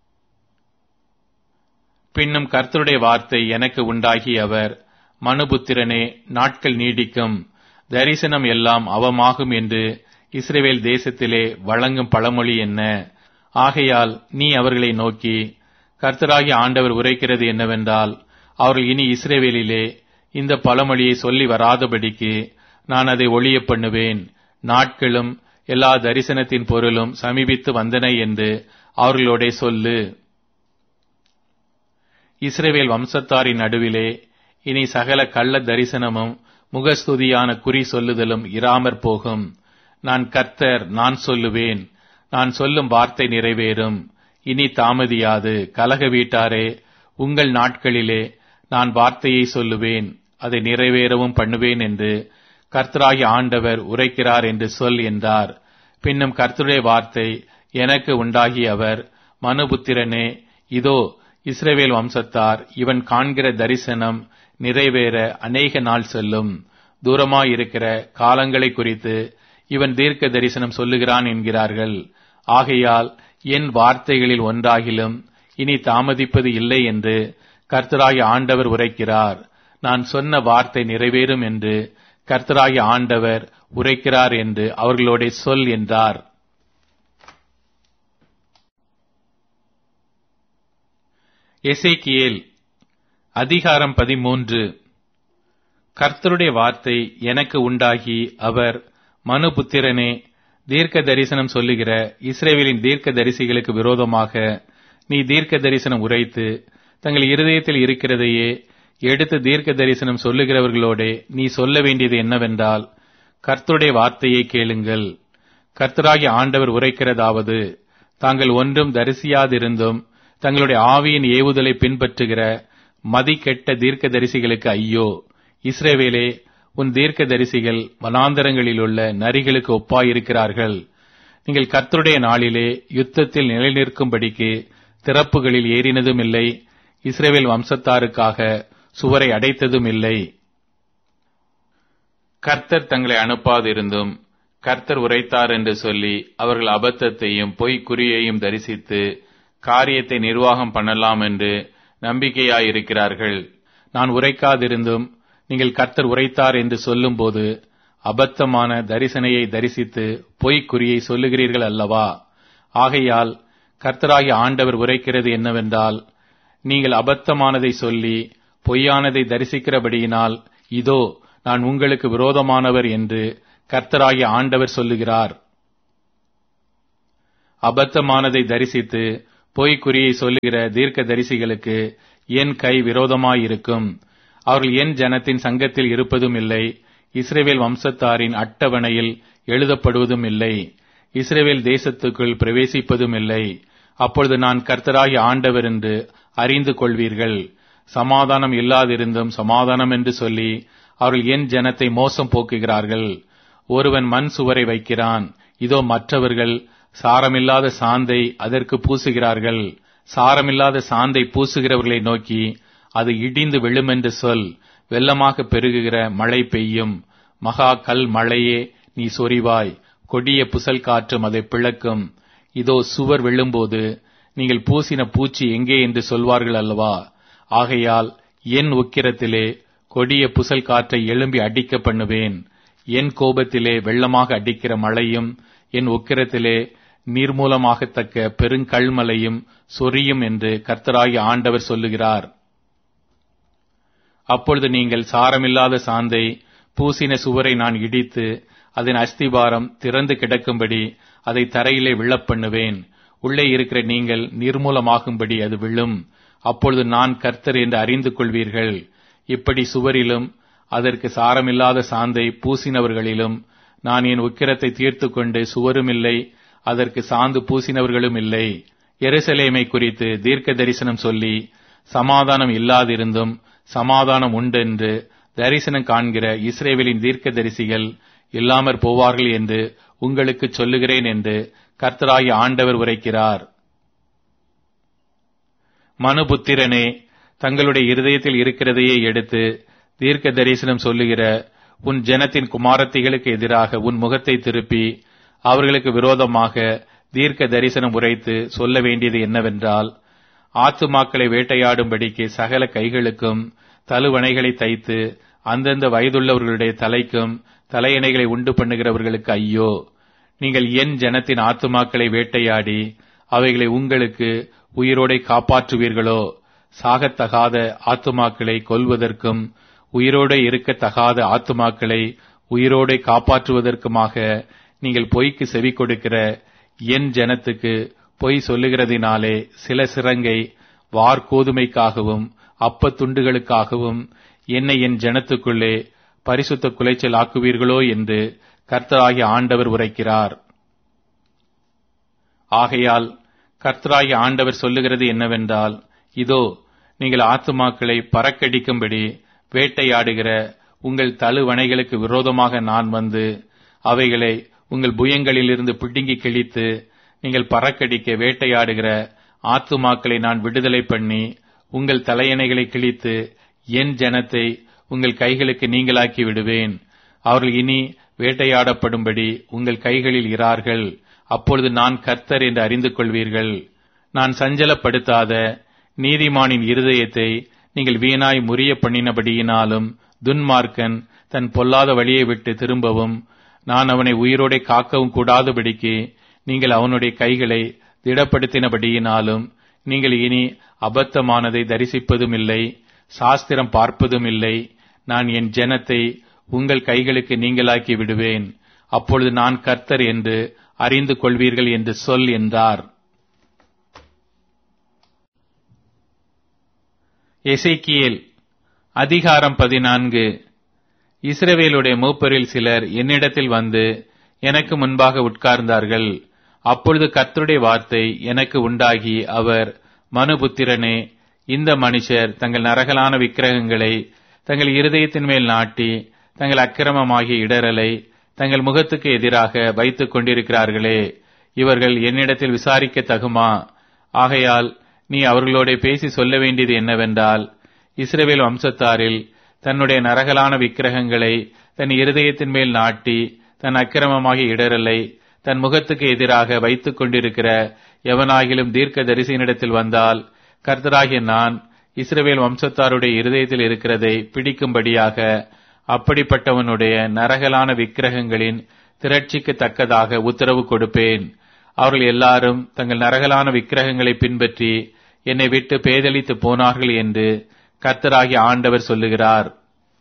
A: பின்னும் கர்த்தருடைய வார்த்தை எனக்கு உண்டாகி அவர், மனுபுத்திரனே, நாட்கள் நீடிக்கும், தரிசனம் எல்லாம் அவமாகும் என்று இஸ்ரவேல் தேசத்திலே வழங்கும் பழமொழி என்ன? ஆகையால் நீ அவர்களை நோக்கி, கர்த்தராகிய ஆண்டவர் உரைக்கிறது என்னவென்றால், அவர்கள் இனி இஸ்ரவேலிலே இந்த பழமொழியை சொல்லி வராதபடிக்கு நான் அதை ஒழிய பண்ணுவேன். நாட்களும் எல்லா தரிசனத்தின் பொருளும் சமீபித்து வந்தன என்று அவர்களோடே சொல்லு. இஸ்ரவேல் வம்சத்தாரின் நடுவிலே இனி சகல கள்ள தரிசனமும் முகஸ்துதியான குறி சொல்லுதலும் இராமற் போகும். நான் கர்த்தர், நான் சொல்லுவேன். நான் சொல்லும் வார்த்தை நிறைவேறும். இனி தாமதியாது. கலக வீட்டாரே, உங்கள் நாட்களிலே நான் வார்த்தையை சொல்லுவேன், அதை நிறைவேறவும் பண்ணுவேன் என்று கர்த்தராகிய ஆண்டவர் உரைக்கிறார் என்று சொல் என்றார். பின்னும் கர்த்தருடைய வார்த்தை எனக்கு உண்டாகி அவர், மனுபுத்திரனே, இதோ இஸ்ரவேல் வம்சத்தார் இவன் காண்கிற தரிசனம் நிறைவேற அநேக நாள் செல்லும். தூரமாயிருக்கிற காலங்களை குறித்து இவன் தீர்க்க தரிசனம் சொல்லுகிறான் என்கிறார்கள். ஆகையால் என் வார்த்தைகளில் ஒன்றாகிலும் இனி தாமதிப்பது இல்லை என்று கர்த்தராகிய ஆண்டவர் உரைக்கிறார். நான் சொன்ன வார்த்தை நிறைவேறும் என்று கர்த்தராகிய ஆண்டவர் உரைக்கிறார் என்று அவர்களோட சொல் என்றார். எசேக்கியேல் அதிகாரம் பதிமூன்று. கர்த்தருடைய வார்த்தை எனக்கு உண்டாகி அவர், மனுபுத்திரனே, தீர்க்க தரிசனம் சொல்லுகிற இஸ்ரவேலின் தீர்க்க தரிசிகளுக்கு விரோதமாக நீ தீர்க்க தரிசனம் உரைத்து தங்கள் இருதயத்தில் இருக்கிறதையே எடுத்து தீர்க்க தரிசனம் சொல்லுகிறவர்களோட நீ சொல்ல வேண்டியது என்னவென்றால், கர்த்தருடைய வார்த்தையை கேளுங்கள். கர்த்தராகிய ஆண்டவர் உரைக்கிறதாவது, தாங்கள் ஒன்றும் தரிசியாதிருந்தும் தங்களுடைய ஆவியின் ஏவுதலை பின்பற்றுகிற மதிக்கெட்ட தீர்க்க தரிசிகளுக்கு ஐயோ! இஸ்ரவேலே, உன் தீர்க்க தரிசிகள் வனாந்தரங்களிலுள்ள நரிகளுக்கு ஒப்பாயிருக்கிறார்கள். நீங்கள் கர்த்தருடைய நாளிலே யுத்தத்தில் நிலைநிற்கும்படிக்கு திறப்புகளில் ஏறினதும் இல்லை, இஸ்ரவேல் வம்சத்தாருக்காக சுவரை அடைத்ததும் இல்லை. கர்த்தர் தங்களை அனுப்பாதிருந்தும் கர்த்தர் உரைத்தார் என்று சொல்லி அவர்கள் அபத்தத்தையும் பொய் குறியையும் தரிசித்து காரியத்தை நிர்வாகம் பண்ணலாம் என்று நம்பிக்கையாயிருக்கிறார்கள். நான் உரைக்காதிருந்தும் நீங்கள் கர்த்தர் உரைத்தார் என்று சொல்லும்போது அபத்தமான தரிசனையை தரிசித்து பொய்க்குறியை சொல்லுகிறீர்கள் அல்லவா? ஆகையால் கர்த்தராகிய ஆண்டவர் உரைக்கிறது என்னவென்றால், நீங்கள் அபத்தமானதை சொல்லி பொய்யானதை தரிசிக்கிறபடியினால் இதோ நான் உங்களுக்கு விரோதமானவர் என்று கர்த்தராகிய ஆண்டவர் சொல்லுகிறார். அபத்தமானதை தரிசித்து பொய்க்குறியை சொல்லுகிற தீர்க்க தரிசிகளுக்கு என் கை விரோதமாயிருக்கும். அவர்கள் என் ஜனத்தின் சங்கத்தில் இருப்பதும் இல்லை, இஸ்ரவேல் வம்சத்தாரின் அட்டவணையில் எழுதப்படுவதும் இல்லை, இஸ்ரவேல் தேசத்துக்குள் பிரவேசிப்பதும் இல்லை. அப்பொழுது நான் கர்த்தராகிய ஆண்டவர் என்று அறிந்து கொள்வீர்கள். சமாதானம் இல்லாதிருந்தும் சமாதானம் என்று சொல்லி அவர்கள் என் ஜனத்தை மோசம் போக்குகிறார்கள். ஒருவன் மண் சுவரை வைக்கிறான், இதோ மற்றவர்கள் சாரமில்லாத சாந்தை அதற்கு பூசுகிறார்கள். சாரமில்லாத சாந்தை பூசுகிறவர்களை நோக்கி அது இடிந்து விழுமென்று சொல். வெள்ளமாக பெருகுகிற மழை பெய்யும். மகா கல் மழையே நீ சொரிவாய், கொடிய புசல் காற்றும் அதை பிளக்கும். இதோ சுவர் விழும்போது நீங்கள் பூசின பூச்சி எங்கே என்று சொல்வார்கள் அல்லவா? ஆகையால் என் உக்கிரத்திலே கொடிய புசல் காற்றை எழும்பி அடிக்க பண்ணுவேன். என் கோபத்திலே வெள்ளமாக அடிக்கிற மழையும் என் உக்கிரத்திலே நீர்மூலமாகத்தக்க பெருங்கல்மலையும் சொரியும் என்று கர்த்தராகிய ஆண்டவர் சொல்லுகிறார். அப்பொழுது நீங்கள் சாரமில்லாத சாந்தை பூசின சுவரை நான் இடித்து அதன் அஸ்திபாரம் திறந்து கிடக்கும்படி அதை தரையிலே விழப்பண்ணுவேன். உள்ளே இருக்கிற நீங்கள் நிர்மூலமாகும்படி அது விழும். அப்பொழுது நான் கர்த்தர் என்று அறிந்து கொள்வீர்கள். இப்படி சுவரிலும் அதற்கு சாரமில்லாத சாந்தை பூசினவர்களிலும் நான் என் உக்கிரத்தை தீர்த்து கொண்டு சுவரும் இல்லை, அதற்கு சாந்து பூசினவர்களும் இல்லை. எருசலேமை குறித்து தீர்க்க தரிசனம் சொல்லி சமாதானம் இல்லாதிருந்தும் சமாதானம் உண்டென்று தரிசனம் காண்கிற இஸ்ரவேலின் தீர்க்க தரிசிகள் இல்லாமற் போவார்கள் என்று உங்களுக்கு சொல்லுகிறேன் என்று கர்த்தராகிய ஆண்டவர் உரைக்கிறார். மனுபுத்திரனே, தங்களுடைய இருதயத்தில் இருக்கிறதையே எடுத்து தீர்க்க தரிசனம் சொல்லுகிற உன் ஜனத்தின் குமாரத்திகளுக்கு எதிராக உன் முகத்தை திருப்பி அவர்களுக்கு விரோதமாக தீர்க்க தரிசனம் உரைத்து சொல்ல வேண்டியது என்னவென்றால், ஆத்துமாக்களை வேட்டையாடும்படிக்கு சகல கைகளுக்கும் தலுவணைகளை தைத்து அந்தந்த வயதுள்ளவர்களுடைய தலைக்கும் தலையணைகளை உண்டு பண்ணுகிறவர்களுக்கு ஐயோ! நீங்கள் என் ஜனத்தின் ஆத்துமாக்களை வேட்டையாடி அவைகளை உங்களுக்கு உயிரோடை காப்பாற்றுவீர்களோ? சாகத்தகாத ஆத்துமாக்களை கொல்வதற்கும் உயிரோடு இருக்கத்தகாத ஆத்துமாக்களை உயிரோடை காப்பாற்றுவதற்குமாக நீங்கள் பொய்க்கு செவி கொடுக்கிற என் ஜனத்துக்கு பொய் சொல்லுகிறதினாலே சில சிறங்கை வார்கோதுமைக்காகவும் அப்பத் துண்டுகளுக்காகவும் என்னை என் ஜனத்துக்குள்ளே பரிசுத்த குலைச்சல் ஆக்குவீர்களோ என்று கர்த்தராகிய ஆண்டவர் உரைக்கிறார். ஆகையால் கர்த்தராகிய ஆண்டவர் சொல்லுகிறது என்னவென்றால், இதோ நீங்கள் ஆத்துமாக்களை பறக்கடிக்கும்படி வேட்டையாடுகிற உங்கள் தழுவணைகளுக்கு விரோதமாக நான் வந்து அவைகளை உங்கள் புயங்களிலிருந்து பிடுங்கி கிழித்து நீங்கள் பறக்கடிக்க வேட்டையாடுகிற ஆத்துமாக்களை நான் விடுதலை பண்ணி உங்கள் தலையணைகளை கிழித்து என் ஜனத்தை உங்கள் கைகளுக்கு நீங்களாக்கி விடுவேன். அவர்கள் இனி வேட்டையாடப்படும்படி உங்கள் கைகளில் இரார்கள். அப்பொழுது நான் கர்த்தர் என்று அறிந்து கொள்வீர்கள். நான் சஞ்சலப்படுத்தாத நீதிமானின் இருதயத்தை நீங்கள் வீணாய் முறிய பண்ணினபடியினாலும் துன்மார்க்கன் தன் பொல்லாத வழியை விட்டு திரும்பவும் நான் அவனை உயிரோடை காக்கவும் கூடாதபடிக்கு நீங்கள் அவனுடைய கைகளை திடப்படுத்தினபடியினாலும் நீங்கள் இனி அபத்தமானதை தரிசிப்பதும் இல்லை, சாஸ்திரம் பார்ப்பதும் இல்லை. நான் என் ஜனத்தை உங்கள் கைகளுக்கு நீங்களாக்கி விடுவேன். அப்பொழுது நான் கர்த்தர் என்று அறிந்து கொள்வீர்கள் என்று சொல் என்றார். எசேக்கியேல் அதிகாரம் பதினான்கு. இஸ்ரவேலுடைய மூப்பரில் சிலர் என்னிடத்தில் வந்து எனக்கு முன்பாக உட்கார்ந்தார்கள். அப்பொழுது கர்த்தருடைய வார்த்தை எனக்கு உண்டாகி, அவர், மனுபுத்திரனே, இந்த மனுஷர் தங்கள் நரகலான விக்கிரகங்களை தங்கள் இருதயத்தின் மேல் நாட்டி தங்கள் அக்கிரமமாகிய இடரலை தங்கள் முகத்துக்கு எதிராக வைத்துக் கொண்டிருக்கிறார்களே, இவர்கள் என்னிடத்தில் விசாரிக்க தகுமா? ஆகையால் நீ அவர்களோட பேசி சொல்ல வேண்டியது என்னவென்றால், இஸ்ரவேல் வம்சத்தாரில் தன்னுடைய நரகலான விக்கிரகங்களை தன் இருதயத்தின் மேல் நாட்டி தன் அக்கிரமமாகிய இடரலை தன் முகத்துக்கு எதிராக வைத்துக் கொண்டிருக்கிற எவனாகிலும் தீர்க்க தரிசனிடத்தில் வந்தால், கர்த்தராகிய நான் இஸ்ரவேல் வம்சத்தாருடைய இருதயத்தில் இருக்கிறதை பிடிக்கும்படியாக அப்படிப்பட்டவனுடைய நரகலான விக்கிரகங்களின் திரட்சிக்கு தக்கதாக உத்தரவு கொடுப்பேன். அவர்கள் எல்லாரும் தங்கள் நரகலான விக்கிரகங்களை பின்பற்றி என்னை விட்டு பேதலித்து போனார்கள் என்று கர்த்தராகிய ஆண்டவர் சொல்லுகிறார்.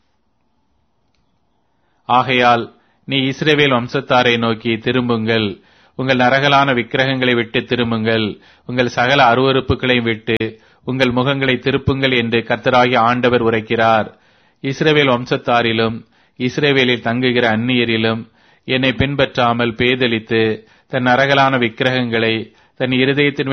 A: ஆகையால் நீ இஸ்ரவேல் வம்சத்தாரை நோக்கி, திரும்புங்கள், உங்கள் நரகலான விக்கிரகங்களை விட்டு திரும்புங்கள், உங்கள் சகல அருவருப்புகளையும் விட்டு உங்கள் முகங்களை திருப்புங்கள் என்று கர்த்தராகிய ஆண்டவர் உரைக்கிறார். இஸ்ரவேல் வம்சத்தாரிலும் இஸ்ரவேலில் தங்குகிற அந்நியரிலும் என்னை பின்பற்றாமல் பேதலித்து தன் நரகலான விக்கிரகங்களை தன் இருதயத்தின்